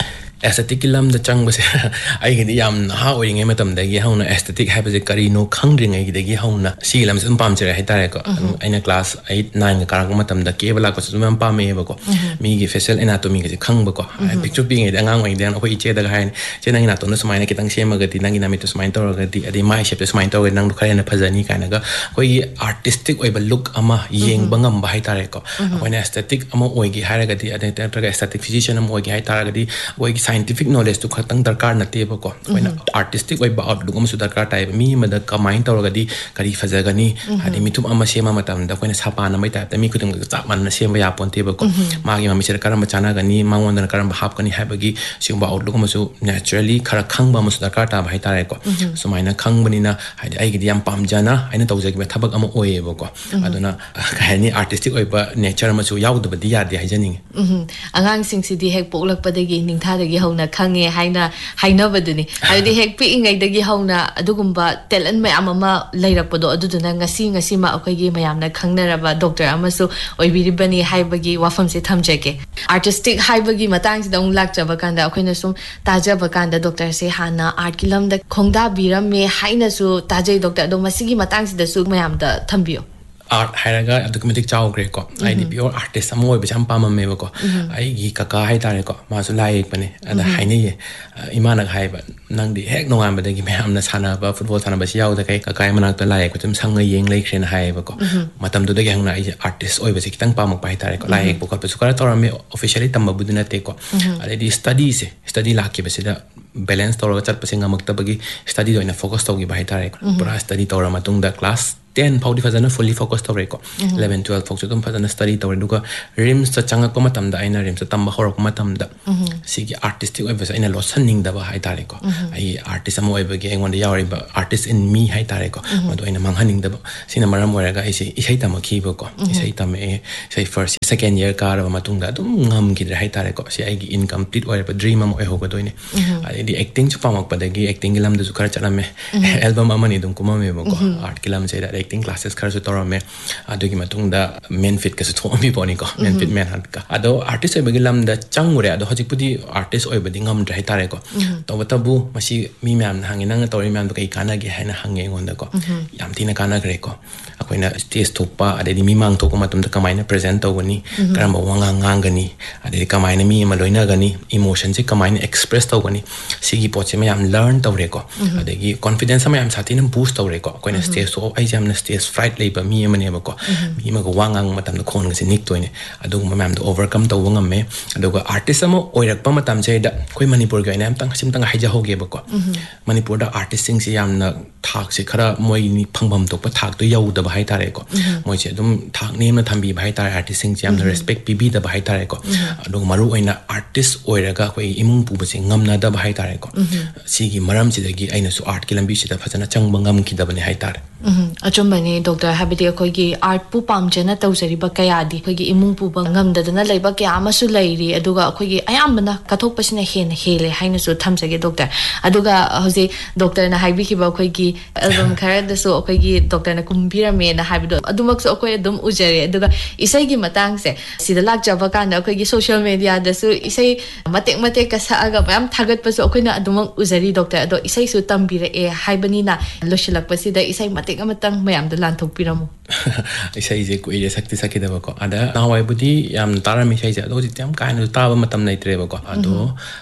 aesthetic ki lam da chang base ai gi yam ha oing e matam da gi hauna aesthetic ha base kari no khangring ai gi da gi hauna si lam sun pam chere hai tare ko aina class 8 9 ka rang matam da ke bala ko sun pam me ba ko mi gi facial anatomy gi khang ba ko picture being da ngang oi dan ko iche da hai che nang na to no smai na kitang sema ga ti nang na mi to smai to ga ti adi mai shape to smai to ga nang khare na phajani ka na ga koi artistic oi ba look ama yeng bangam ba hai tare ko koi na aesthetic ama oi gi ha ra ga ti ade ta aesthetic physician ama oi gi hai tare ga ti oi gi scientific knowledge to khatang darkar na te ba ko koi na artistic oi ba outlook ama su darkar tai mi ma da ka mind to ga di kari phaja ga ni adi mi tum ama sema matam da koi na sapa na mai ta ta mi kutung ga chap man na sema ya pon te ba ko ma gi ma mi ser karam chana ga ni ma won da karam hap ka ni ha ba gi si ba outlook ama su naturally khara khang ba ma su darkar ta ba hai tare ko so mai na khang bani na hadi ai gi yam pam jana aina tau jagi ba thabak ama oye ba ko aduna ka ni artistic oi ba nature ma su yaw da ba di ya di hai janing angang sing si di hek poklak pa dagi ning tha dagi hauna khange haina baduni adi hek pi ingai dagi hauna adugumba talent mayam ama leirak podo aduduna ngasi ma akai gi mayam na khangnaraba doctor amasu oibiribani haibagi wafam se thamjake artistic haibagi matang si dong lak jaba kanda akoina sum tajaba kanda doctor se hana art kilam da khongda biram me haina su tajai doctor do masigi matang si da su mayam da thambio art hairaga documentic chaw gre ko ai di pure artist amoy be cham pam me ko ai gi kaka hai tare ko ma su lai ek bane ada hai ne ye imana hai ba nang di hek no ngam ba de gi me amna sana ba football sana ba siaw da kai kaka manak ta lai ko tum sang yeng lai khren hai ba ko matam du de gang na ai artist oi ba se kitang pam pa hai tare ko lai ek ko pe su kara tor me officially tam ba budina te ko ale di study la ki ba se da balance tor chat pa singa makta bagi study do ina focus to gi ba hai tare ko pura study tor ma tung da class 10 paudi fazana fully focused tawre ko 11 12 focus dum fazana study tawre duka rims ta changa ko matam da aina rims ta tamba horok matam da sigi artistic web aina losaning da ba hai tare ko ai artist am web ge engon da yawri ba artist in me hai tare ko madu aina manghaning da sina maram wara ga ai se isai ta makhi ba ko isai ta me sai first second year ka ra matung da dum ngam ki hai tare ko si ai gi incomplete wara ba dream am oi ho ko doine ai di acting chu pamak pa da gi acting lam da zu khara chala me album amani dum kuma me ba ko art kilam se da acting classes khar su tora me adugi matung da men fit ka su thom bi boni ko men fit men han ka ado artist oi lam da changure ado hojik pudi artist oi badi ngam drai tare ko to batabu masi mi myam na hangin nang tori myam kai kana ge haina hange ngon da ko yam tina kana gre ko akoina stage thokpa ade mi mang thokpa matum da kamaina present to gani karam wanga ngang gani ade kamaina mi ma loina gani emotion se kamaina express to gani sigi poche me yam learn to re ko ade gi confidence ma yam satin boost to re ko akoina stage so ai jam na stage fright labor mi mane ba ko mi ma go wangang matam da khon ga se nik toine adu ma mam da overcome to wangam me adu ga artist amo oirak pa matam che da koi manipur ga ina am tang sim tang haija hoge ba ko manipur da artist sing se yam na thak se khara moi ni phangbam to pa thak to yau da ba hai tare ko moi che dum thak ne na thambi ba hai tare artist sing se yam na respect pi da ba hai tare ko adu maru oina artist oiraga koi imung pu ba se ngam na da ba hai tare ko sigi maram chi da gi aina su art ki lambi si da phajana chang bangam ki da bane hai tare achambani doctor habiti akoi gi art pu pamjana tawjari ba kaya di akoi gi imung pu ba ngam da na leiba kya amasu leiri aduga akoi gi ayambana kathok pasina hele haina su thamjage doctor aduga hoje doctor na haibi ki ba akoi gi album khara da su akoi gi doctor na kumbira me na haibido adumak su akoi adum ujare aduga isai gi matang se sida lak jaba kan da akoi gi social media da su isai matek ka sa aga yam thagat pa su akoi na adumang ujari doctor ado isai su tambira e haibani na loshilak pa sida isai matek amatang mayam da lan thok piramu isai je ko ire sakti da ba ko ada nawai budi yam tara mi sai ja do jam kain ta ba matam nai tre ba ko ado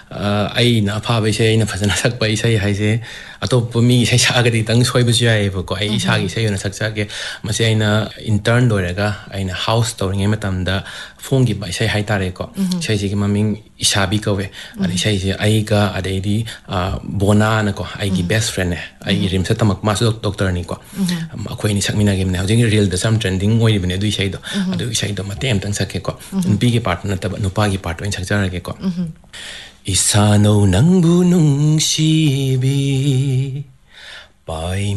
ai na pha ba sai na phajana sak ba isai hai je atop mi sai sa ga di tang soi ba jai ba ko ai sa gi sai na sak sa ge ma sai na intern do ra ga ai na house to nge matam da phone gi ba sai hai tare ko sai ji gi maming isabi ko we ani sai je ai ga adai di bona na ko ai gi best friend ne ai rim sa tamak ma su doctor ni ko akhoi ni sakmina ge ne hojing real da some trending oi bine du sai do adu sai do matem tang sak ke ko bi ge part na ta no pa gi part wen sak jar ge ko isano nangbu nung si bi pai